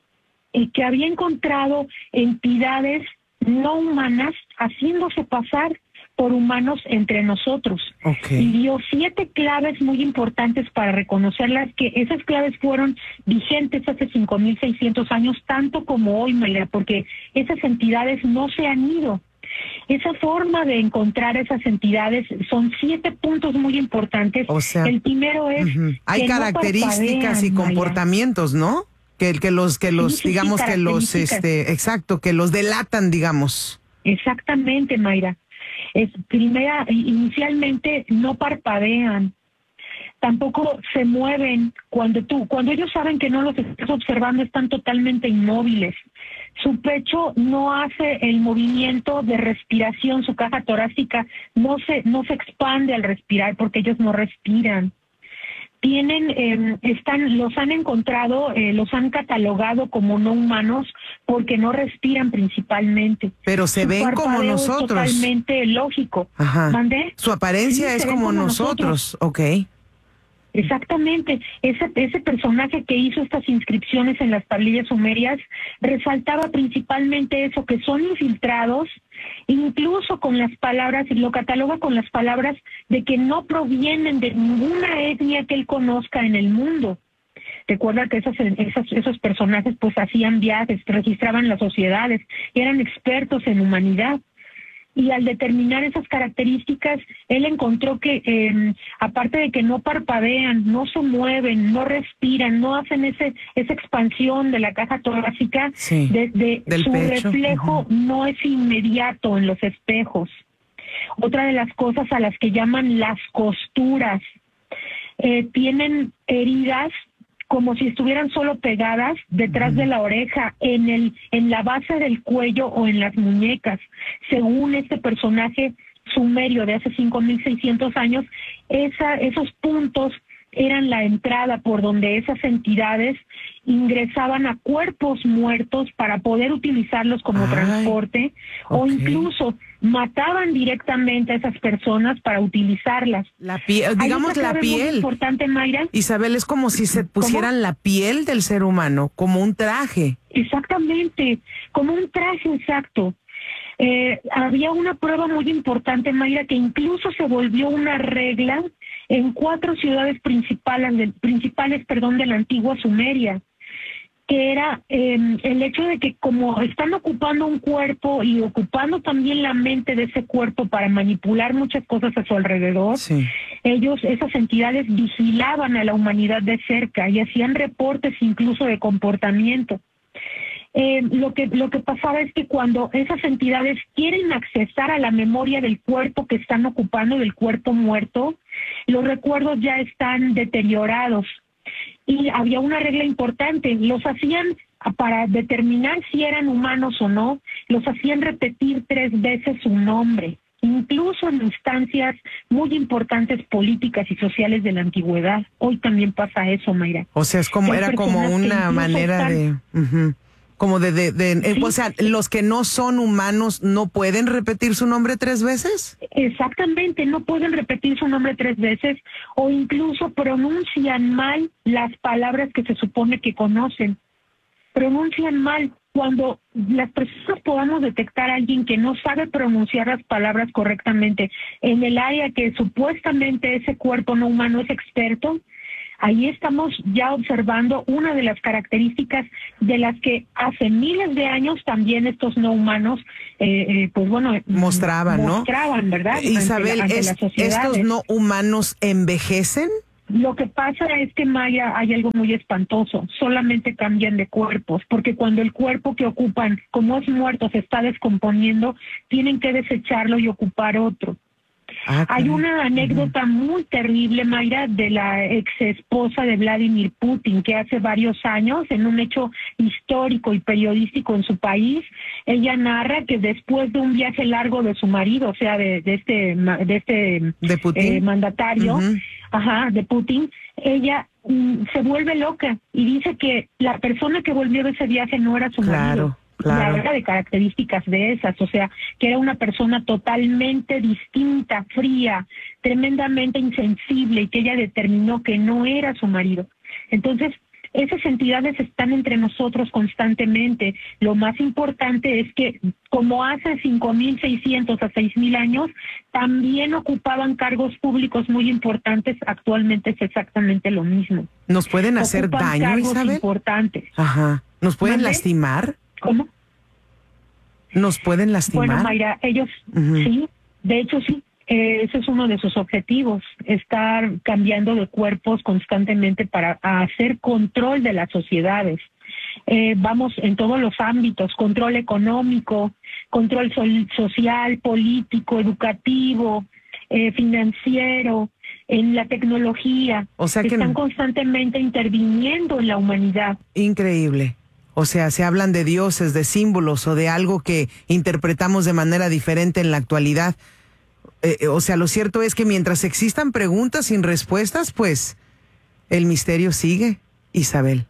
eh, que había encontrado entidades no humanas haciéndose pasar por humanos entre nosotros. Okay. Y dio siete claves muy importantes para reconocerlas, que esas claves fueron vigentes hace cinco mil seiscientos años, tanto como hoy, Mayra, porque esas entidades no se han ido. Esa forma de encontrar esas entidades son siete puntos muy importantes. O sea, el primero es uh-huh. hay características no y comportamientos, Mayra. ¿No? Que, que los, que los, sí, digamos, sí, que los, este, exacto, que los delatan, digamos. Exactamente, Mayra. Es, primera, inicialmente no parpadean, tampoco se mueven. Cuando tú, cuando ellos saben que no los estás observando, están totalmente inmóviles. Su pecho no hace el movimiento de respiración, su caja torácica no se, no se expande al respirar porque ellos no respiran. Tienen, eh, están, los han encontrado, eh, los han catalogado como no humanos porque no respiran principalmente. Pero se Su ven como nosotros. Es totalmente lógico. Ajá. ¿Mandé? Su apariencia sí, es como, como nosotros. nosotros. Ok. Exactamente. Ese, ese personaje que hizo estas inscripciones en las tablillas sumerias resaltaba principalmente eso, que son infiltrados, incluso con las palabras, y lo cataloga con las palabras de que no provienen de ninguna etnia que él conozca en el mundo. Recuerda que esas, esas, esos personajes pues hacían viajes, registraban las sociedades, y eran expertos en humanidad. Y al determinar esas características, él encontró que, eh, aparte de que no parpadean, no se mueven, no respiran, no hacen ese esa expansión de la caja torácica, sí, desde su pecho. reflejo uh-huh. no es inmediato en los espejos. Otra de las cosas a las que llaman las costuras, eh, tienen heridas como si estuvieran solo pegadas detrás uh-huh. de la oreja, en el en la base del cuello o en las muñecas. Según este personaje sumerio de hace cinco mil seiscientos años, esa, esos puntos eran la entrada por donde esas entidades ingresaban a cuerpos muertos para poder utilizarlos como Ay, transporte, okay. o incluso mataban directamente a esas personas para utilizarlas. La piel, digamos la piel. Importante, Mayra. Isabel, es como si se pusieran ¿Cómo? La piel del ser humano, como un traje. Exactamente, como un traje, exacto. Eh, había una prueba muy importante, Mayra, que incluso se volvió una regla en cuatro ciudades principales, de, principales perdón, de la antigua Sumeria, que era eh, el hecho de que como están ocupando un cuerpo y ocupando también la mente de ese cuerpo para manipular muchas cosas a su alrededor, sí. ellos, esas entidades vigilaban a la humanidad de cerca y hacían reportes incluso de comportamiento. Eh, lo que lo que pasaba es que cuando esas entidades quieren accesar a la memoria del cuerpo que están ocupando, del cuerpo muerto, los recuerdos ya están deteriorados y había una regla importante, los hacían para determinar si eran humanos o no, los hacían repetir tres veces su nombre, incluso en instancias muy importantes políticas y sociales de la antigüedad. Hoy también pasa eso, Mayra. O sea, es como, Hay era como una manera están... de... Uh-huh. Como de, de, de sí. O sea, los que no son humanos no pueden repetir su nombre tres veces. Exactamente, no pueden repetir su nombre tres veces o incluso pronuncian mal las palabras que se supone que conocen. Pronuncian mal. Cuando las personas podamos detectar a alguien que no sabe pronunciar las palabras correctamente en el área que supuestamente ese cuerpo no humano es experto, ahí estamos ya observando una de las características de las que hace miles de años también estos no humanos, eh, eh, pues bueno, mostraban, ¿no? Mostraban, ¿verdad? Isabel, ante la, ante es, las sociedades. ¿estos no humanos envejecen? Lo que pasa es que, Maya, hay algo muy espantoso, solamente cambian de cuerpos, porque cuando el cuerpo que ocupan, como es muerto, se está descomponiendo, tienen que desecharlo y ocupar otro. Ah, hay una anécdota uh-huh. muy terrible, Mayra, de la ex esposa de Vladimir Putin, que hace varios años, en un hecho histórico y periodístico en su país, ella narra que después de un viaje largo de su marido, o sea, de, de este de este ¿De Putin? Eh, mandatario, uh-huh. ajá, de Putin, ella mm, se vuelve loca y dice que la persona que volvió de ese viaje no era su claro. marido. Claro. La verdad de características de esas, o sea, que era una persona totalmente distinta, fría, tremendamente insensible y que ella determinó que no era su marido. Entonces, esas entidades están entre nosotros constantemente. Lo más importante es que, como hace cinco mil seiscientos a seis mil años, también ocupaban cargos públicos muy importantes. Actualmente es exactamente lo mismo. ¿Nos pueden hacer Ocupan daño, cargos Isabel? Importantes. Ajá. ¿Nos pueden ¿Mande? lastimar? ¿Cómo? ¿Nos pueden lastimar? Bueno, Mayra, ellos uh-huh. sí, de hecho sí, eh, ese es uno de sus objetivos, estar cambiando de cuerpos constantemente para hacer control de las sociedades. Eh, vamos en todos los ámbitos, control económico, control sol- social, político, educativo, eh, financiero, en la tecnología. O sea que están no. constantemente interviniendo en la humanidad. Increíble. O sea, se hablan de dioses, de símbolos o de algo que interpretamos de manera diferente en la actualidad. Eh, o sea, lo cierto es que mientras existan preguntas sin respuestas, pues el misterio sigue, Isabel.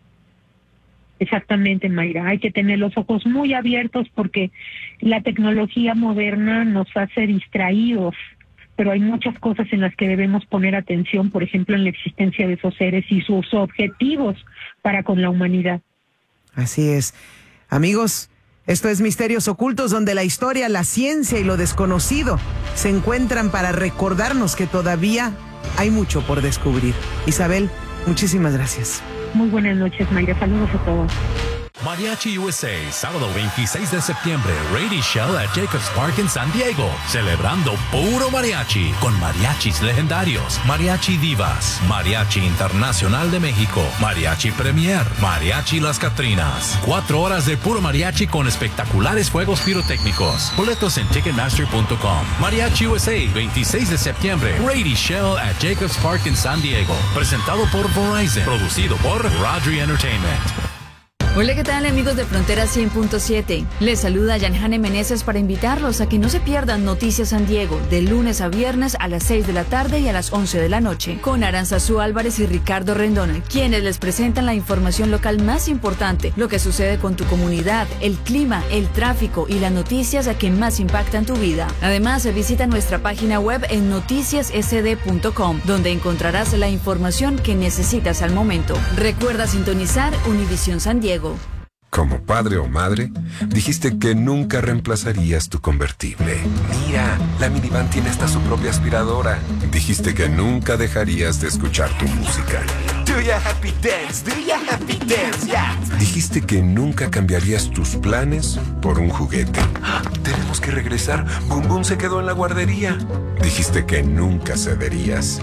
Exactamente, Mayra. Hay que tener los ojos muy abiertos porque la tecnología moderna nos hace distraídos, pero hay muchas cosas en las que debemos poner atención, por ejemplo, en la existencia de esos seres y sus objetivos para con la humanidad. Así es. Amigos, esto es Misterios Ocultos, donde la historia, la ciencia y lo desconocido se encuentran para recordarnos que todavía hay mucho por descubrir. Isabel, muchísimas gracias. Muy buenas noches, Mayra. Saludos a todos. Mariachi U S A, sábado veintiséis de septiembre, Brady Shell at Jacobs Park en San Diego, celebrando puro mariachi con mariachis legendarios, Mariachi Divas, Mariachi Internacional de México, Mariachi Premier, Mariachi Las Catrinas. Cuatro horas de puro mariachi con espectaculares fuegos pirotécnicos. Boletos en ticketmaster punto com. Mariachi U S A, veintiséis de septiembre, Brady Shell at Jacobs Park en San Diego, presentado por Verizon, producido por Rodri Entertainment. Hola, ¿qué tal, amigos de Frontera cien punto siete? Les saluda Yanjane Meneses para invitarlos a que no se pierdan Noticias San Diego de lunes a viernes a las seis de la tarde y a las once de la noche con Aranzazú Álvarez y Ricardo Rendón, quienes les presentan la información local más importante, lo que sucede con tu comunidad, el clima, el tráfico y las noticias a que más impactan tu vida. Además, visita nuestra página web en noticias s d punto com, donde encontrarás la información que necesitas al momento. Recuerda sintonizar Univisión San Diego. Como padre o madre, dijiste que nunca reemplazarías tu convertible. Mira, la minivan tiene hasta su propia aspiradora. Dijiste que nunca dejarías de escuchar tu música. Do ya happy dance, do ya happy dance, yeah. Dijiste que nunca cambiarías tus planes por un juguete. Tenemos que regresar. Boom Boom se quedó en la guardería. Dijiste que nunca cederías.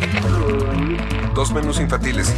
Dos menús infantiles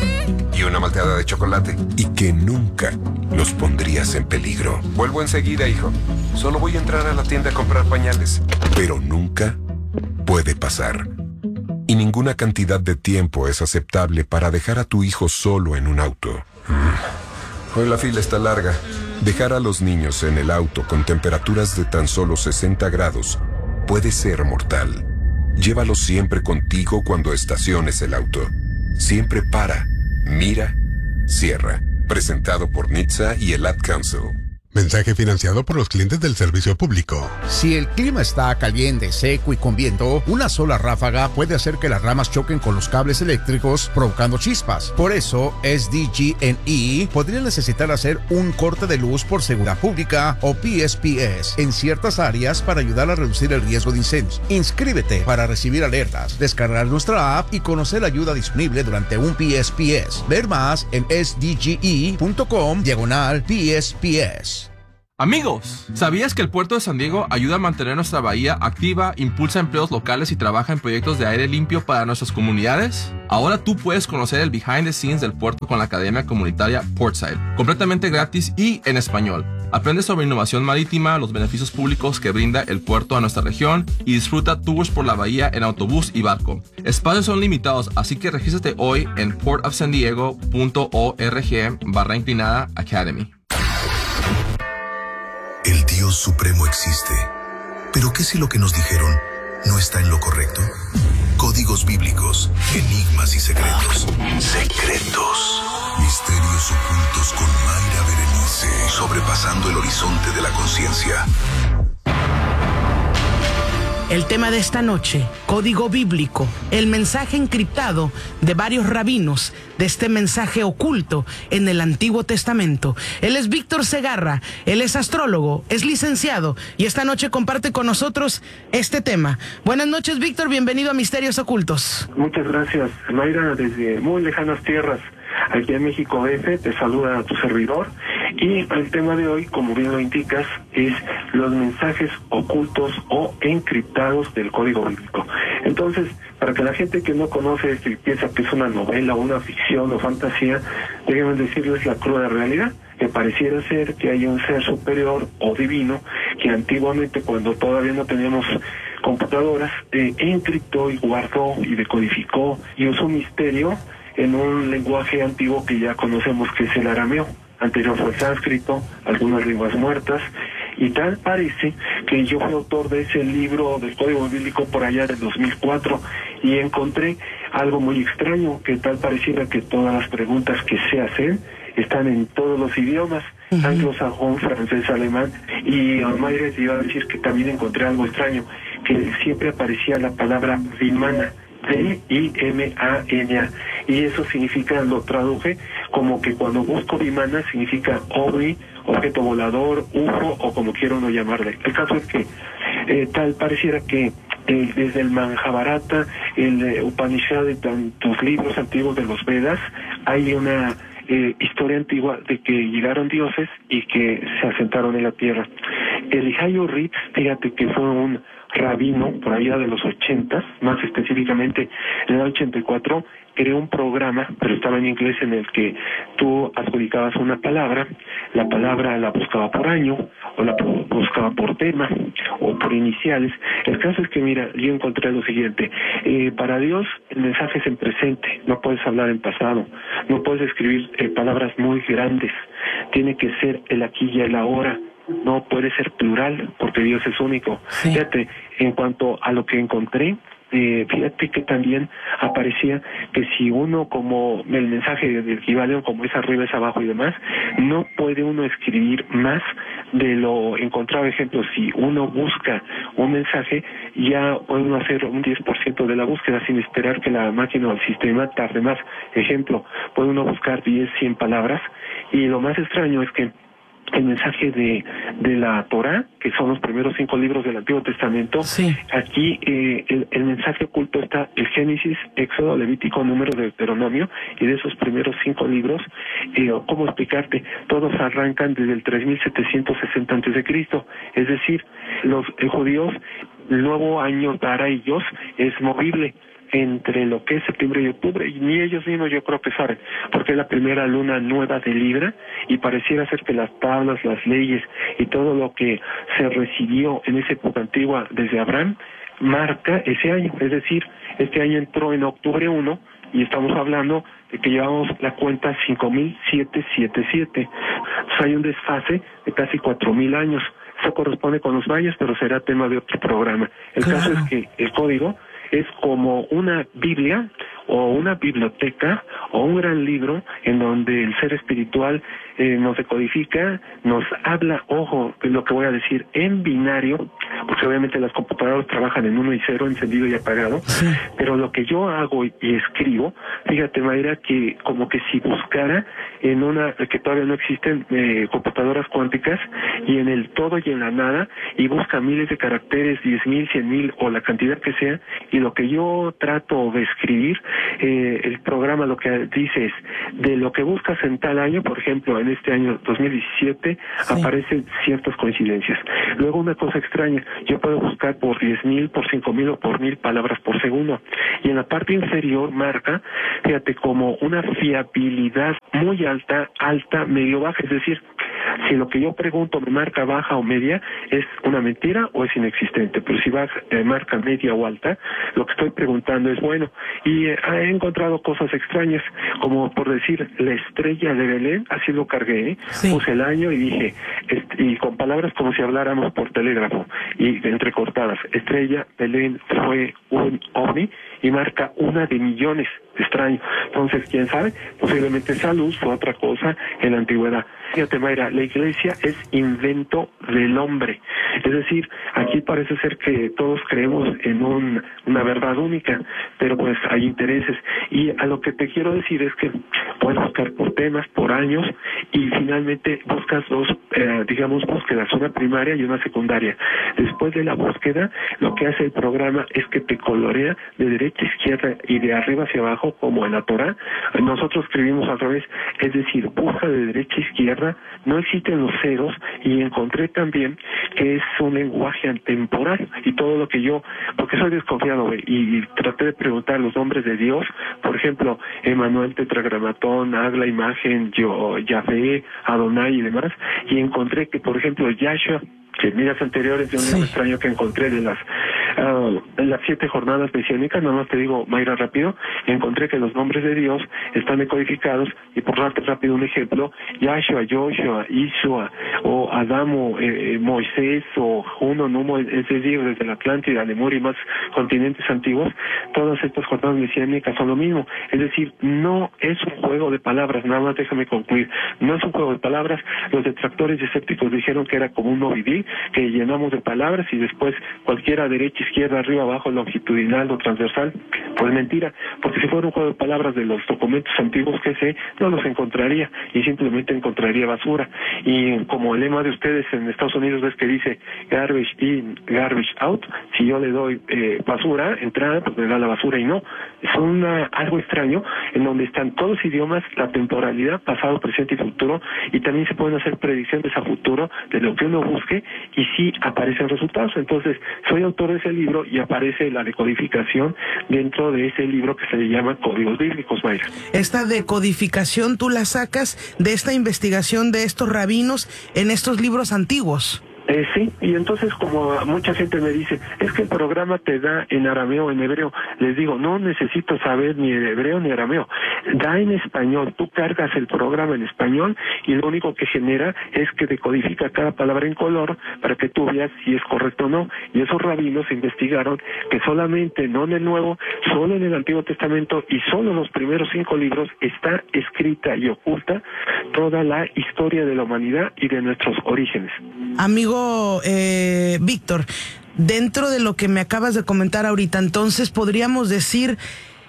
y una malteada de chocolate. Y que nunca los pondrías en peligro. Vuelvo enseguida, hijo. Solo voy a entrar a la tienda a comprar pañales. Pero nunca puede pasar. Y ninguna cantidad de tiempo es aceptable para dejar a tu hijo solo en un auto. Hoy la fila está larga. Dejar a los niños en el auto con temperaturas de tan solo sesenta grados puede ser mortal. Llévalos siempre contigo cuando estaciones el auto. Siempre para, mira, cierra. Presentado por N H T S A y el Ad Council. Mensaje financiado por los clientes del servicio público. Si el clima está caliente, seco y con viento, una sola ráfaga puede hacer que las ramas choquen con los cables eléctricos, provocando chispas. Por eso, S D G N E podría necesitar hacer un corte de luz por seguridad pública o P S P S en ciertas áreas para ayudar a reducir el riesgo de incendios. Inscríbete para recibir alertas, descargar nuestra app y conocer la ayuda disponible durante un P S P S. Ver más en S D G E punto com diagonal P S P S. Amigos, ¿sabías que el puerto de San Diego ayuda a mantener nuestra bahía activa, impulsa empleos locales y trabaja en proyectos de aire limpio para nuestras comunidades? Ahora tú puedes conocer el behind the scenes del puerto con la Academia Comunitaria Portside, completamente gratis y en español. Aprende sobre innovación marítima, los beneficios públicos que brinda el puerto a nuestra región y disfruta tours por la bahía en autobús y barco. Espacios son limitados, así que regístrate hoy en port of san diego punto org barra inclinada Academy. El Dios Supremo existe. ¿Pero qué si lo que nos dijeron no está en lo correcto? Códigos bíblicos, enigmas y secretos. Secretos. Misterios ocultos con Mayra Berenice. Sobrepasando el horizonte de la conciencia. El tema de esta noche, código bíblico, el mensaje encriptado de varios rabinos de este mensaje oculto en el Antiguo Testamento. Él es Víctor Segarra, él es astrólogo, es licenciado y esta noche comparte con nosotros este tema. Buenas noches, Víctor, bienvenido a Misterios Ocultos. Muchas gracias, Mayra, desde muy lejanas tierras. Aquí en México D F te saluda a tu servidor y el tema de hoy, como bien lo indicas, es los mensajes ocultos o encriptados del código bíblico. Entonces, para que la gente que no conoce esto y piensa que es una novela, una ficción o fantasía, déjenme decirles la cruda realidad, que pareciera ser que hay un ser superior o divino que antiguamente, cuando todavía no teníamos computadoras, eh, encriptó y guardó y decodificó y usó un misterio en un lenguaje antiguo que ya conocemos, que es el arameo. Anterior fue el sánscrito, algunas lenguas muertas, y tal parece que yo fui autor de ese libro del Código Bíblico por allá del dos mil cuatro y encontré algo muy extraño, que tal pareciera que todas las preguntas que se hacen están en todos los idiomas, uh-huh. anglosajón, francés, alemán, y Mayra te iba a decir que también encontré algo extraño, que siempre aparecía la palabra vimana, D I M A N A, y eso significa, lo traduje como que cuando busco vimana significa ovni, objeto volador, U F O o como quiera uno llamarle. El caso es que eh, tal pareciera que eh, desde el Mahabharata, el eh, Upanishad y tantos libros antiguos de los Vedas, hay una eh, historia antigua de que llegaron dioses y que se asentaron en la tierra. Eliyahu Ritz, fíjate que fue un rabino por allá de los ochentas, más específicamente en el ochenta y cuatro, creó un programa, pero estaba en inglés, en el que tú adjudicabas una palabra, la palabra la buscaba por año, o la buscaba por tema, o por iniciales. El caso es que, mira, yo encontré lo siguiente, eh, para Dios el mensaje es en presente, no puedes hablar en pasado, no puedes escribir eh, palabras muy grandes, tiene que ser el aquí y el ahora, no puede ser plural, porque Dios es único. Sí. Fíjate, en cuanto a lo que encontré, eh, fíjate que también aparecía que si uno, como el mensaje del Kibalión, como es arriba, es abajo y demás, no puede uno escribir más de lo encontrado. Ejemplo, si uno busca un mensaje, ya puede uno hacer un diez por ciento de la búsqueda sin esperar que la máquina o el sistema tarde más. Ejemplo, puede uno buscar diez, cien palabras, y lo más extraño es que el mensaje de, de la Torá, que son los primeros cinco libros del Antiguo Testamento, sí. aquí eh, el, el mensaje oculto está el Génesis, Éxodo, Levítico, Número, Deuteronomio, y de esos primeros cinco libros, eh, ¿cómo explicarte? Todos arrancan desde el tres mil setecientos sesenta antes de Cristo, es decir, los eh, judíos, el nuevo año para ellos es movible entre lo que es septiembre y octubre, y ni ellos mismos yo creo que saben, porque es la primera luna nueva de Libra, y pareciera ser que las tablas, las leyes y todo lo que se recibió en esa época antigua desde Abraham marca ese año, es decir, Este año entró en octubre uno y estamos hablando de que llevamos la cuenta cinco mil setecientos setenta y siete. Entonces hay un desfase de casi cuatro mil años. Eso corresponde con los mayas, pero será tema de otro programa. El claro. caso es que el código es como una Biblia o una biblioteca o un gran libro en donde el ser espiritual eh, nos decodifica, nos habla, ojo, es lo que voy a decir, en binario, porque obviamente las computadoras trabajan en uno y cero, encendido y apagado, sí. pero lo que yo hago y, y escribo, fíjate Mayra, que como que si buscara en una, que todavía no existen eh, computadoras cuánticas, y en el todo y en la nada, y busca miles de caracteres, diez mil, cien mil o la cantidad que sea, y lo que yo trato de escribir, eh, el programa lo que dice es, de lo que buscas en tal año, por ejemplo, en este año dos mil diecisiete, sí. aparecen ciertas coincidencias. Luego una cosa extraña, yo puedo buscar por diez mil, por cinco mil o por mil palabras por segundo, y en la parte inferior marca, fíjate, como una fiabilidad muy alta, alta, medio baja, es decir, si lo que yo pregunto me marca baja o media, es una mentira o es inexistente, pero si baja, eh, marca media o alta, lo que estoy preguntando es bueno. Y eh, he encontrado cosas extrañas, como por decir, la estrella de Belén, así lo cargué, ¿eh? sí. puse el año y dije, este, y con palabras como si habláramos por telégrafo, y entrecortadas, estrella Belén fue un ovni, y marca una de millones, extraño. Entonces, ¿quién sabe? Posiblemente esa luz fue otra cosa en la antigüedad. Fíjate, Mayra, la iglesia es invento del hombre. Es decir, aquí parece ser que todos creemos en un, una verdad única, pero pues hay intereses. Y a lo que te quiero decir es que puedes buscar por temas, por años, y finalmente buscas dos, eh, digamos, búsquedas, una primaria y una secundaria. Después de la búsqueda, lo que hace el programa es que te colorea de derecha a izquierda y de arriba hacia abajo, como en la Torah. Nosotros escribimos al revés, es decir, busca de derecha a izquierda, no existen los ceros, y encontré también que es un lenguaje atemporal, y todo lo que yo, porque soy desconfiado, güey, y, y traté de preguntar los nombres de Dios, por ejemplo, Emanuel, Tetragramatón, Agla, Imagen, yo, Yahvé, Adonai y demás, y encontré que, por ejemplo, Yahshua, que en días anteriores de un libro sí. extraño que encontré de las uh, las siete jornadas mesiánicas, nada más te digo, Mayra, rápido, encontré que los nombres de Dios están decodificados, y por darte rápido un ejemplo, Yahshua, Joshua, Isua, o Adamo, eh, Moisés, o Juno, Numo, es decir, desde la Atlántida, Lemuria y más continentes antiguos, todas estas jornadas mesiánicas son lo mismo. Es decir, no es un juego de palabras, nada más déjame concluir, no es un juego de palabras. Los detractores y escépticos dijeron que era como un movidí, que llenamos de palabras y después cualquiera derecha, izquierda, arriba, abajo, longitudinal o transversal. Pues mentira, porque si fuera un juego de palabras de los documentos antiguos que sé, no los encontraría y simplemente encontraría basura. Y como el lema de ustedes en Estados Unidos es que dice garbage in, garbage out, si yo le doy eh, basura, entrada, pues me da la basura, y no. Es una, algo extraño en donde están todos los idiomas, la temporalidad, pasado, presente y futuro, y también se pueden hacer predicciones a futuro de lo que uno busque, y sí aparecen resultados. Entonces, soy autor de ese libro y aparece la decodificación dentro de ese libro que se le llama Códigos Bíblicos, Mayra. Esta decodificación tú la sacas de esta investigación de estos rabinos en estos libros antiguos. Eh, sí, y entonces como mucha gente me dice, es que el programa te da en arameo o en hebreo, les digo, no necesito saber ni hebreo ni arameo, da en español, tú cargas el programa en español y lo único que genera es que decodifica cada palabra en color para que tú veas si es correcto o no, y esos rabinos investigaron que solamente, no en el Nuevo, solo en el Antiguo Testamento y solo en los primeros cinco libros está escrita y oculta toda la historia de la humanidad y de nuestros orígenes. Amigo eh, Víctor, dentro de lo que me acabas de comentar ahorita, entonces podríamos decir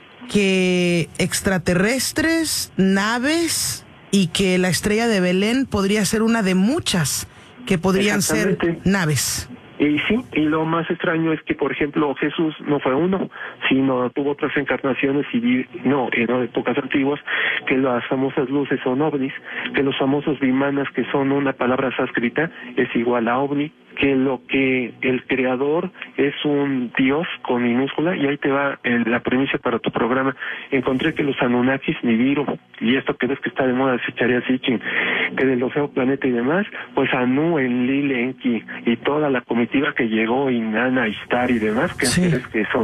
que extraterrestres, naves, y que la estrella de Belén podría ser una de muchas que podrían ser naves. Y sí, y lo más extraño es que, por ejemplo, Jesús no fue uno, sino tuvo otras encarnaciones y vi, no, eran épocas antiguas, que las famosas luces son ovnis, que los famosos vimanas, que son una palabra sánscrita, es igual a ovni, que lo que el creador es un dios con minúscula, y ahí te va el, la premisa para tu programa. Encontré que los Anunnakis, Nibiru, y esto que ves que está de moda, se echaría Sitchin, que del océano Planeta y demás, pues Anu, Enlil, Enki, y toda la comitiva que llegó, Inanna, Ishtar y demás, que, sí. que son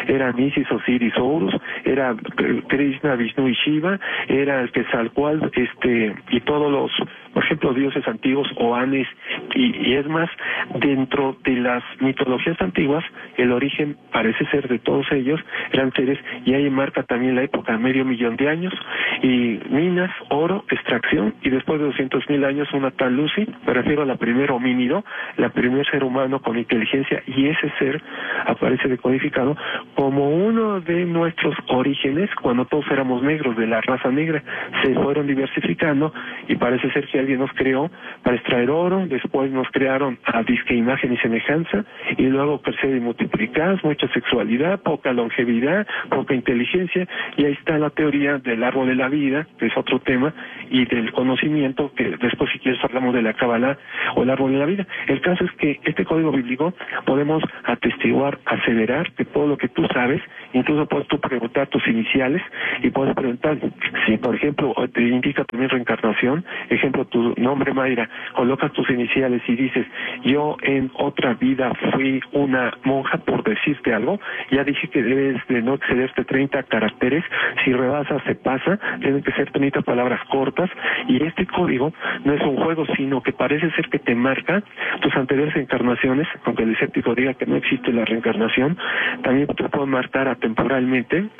eran Isis, Osiris, Horus, era Krishna, Vishnu y Shiva, era el Quetzalcóatl, este, y todos los, por ejemplo, dioses antiguos, Oanes, y, y es más, dentro de las mitologías antiguas, el origen parece ser de todos ellos, eran seres, y ahí marca también la época, medio millón de años, y minas, oro, extracción, y después de doscientos mil años una tal Lucy, me refiero a la primer homínido, la primer ser humano con inteligencia, y ese ser aparece decodificado como uno de nuestros orígenes, cuando todos éramos negros, de la raza negra, se fueron diversificando, y parece ser que alguien nos creó para extraer oro, después nos crearon a disque imagen y semejanza, y luego crecer y multiplicar, mucha sexualidad, poca longevidad, poca inteligencia, y ahí está la teoría del árbol de la vida, que es otro tema, y del conocimiento, que después si quieres hablamos de la Kabbalah o el árbol de la vida. El caso es que este código bíblico podemos atestiguar, aseverar que todo lo que tú sabes, incluso puedes tú preguntar tus iniciales y puedes preguntar si, por ejemplo, te indica también reencarnación, ejemplo, tu nombre Mayra, colocas tus iniciales y dices, yo en otra vida fui una monja, por decirte algo, ya dije que debes de no excederte treinta caracteres, si rebasas se pasa, tienen que ser treinta palabras cortas, y este código no es un juego, sino que parece ser que te marca tus anteriores encarnaciones, aunque el escéptico diga que no existe la reencarnación, también te puede marcar atemporalmente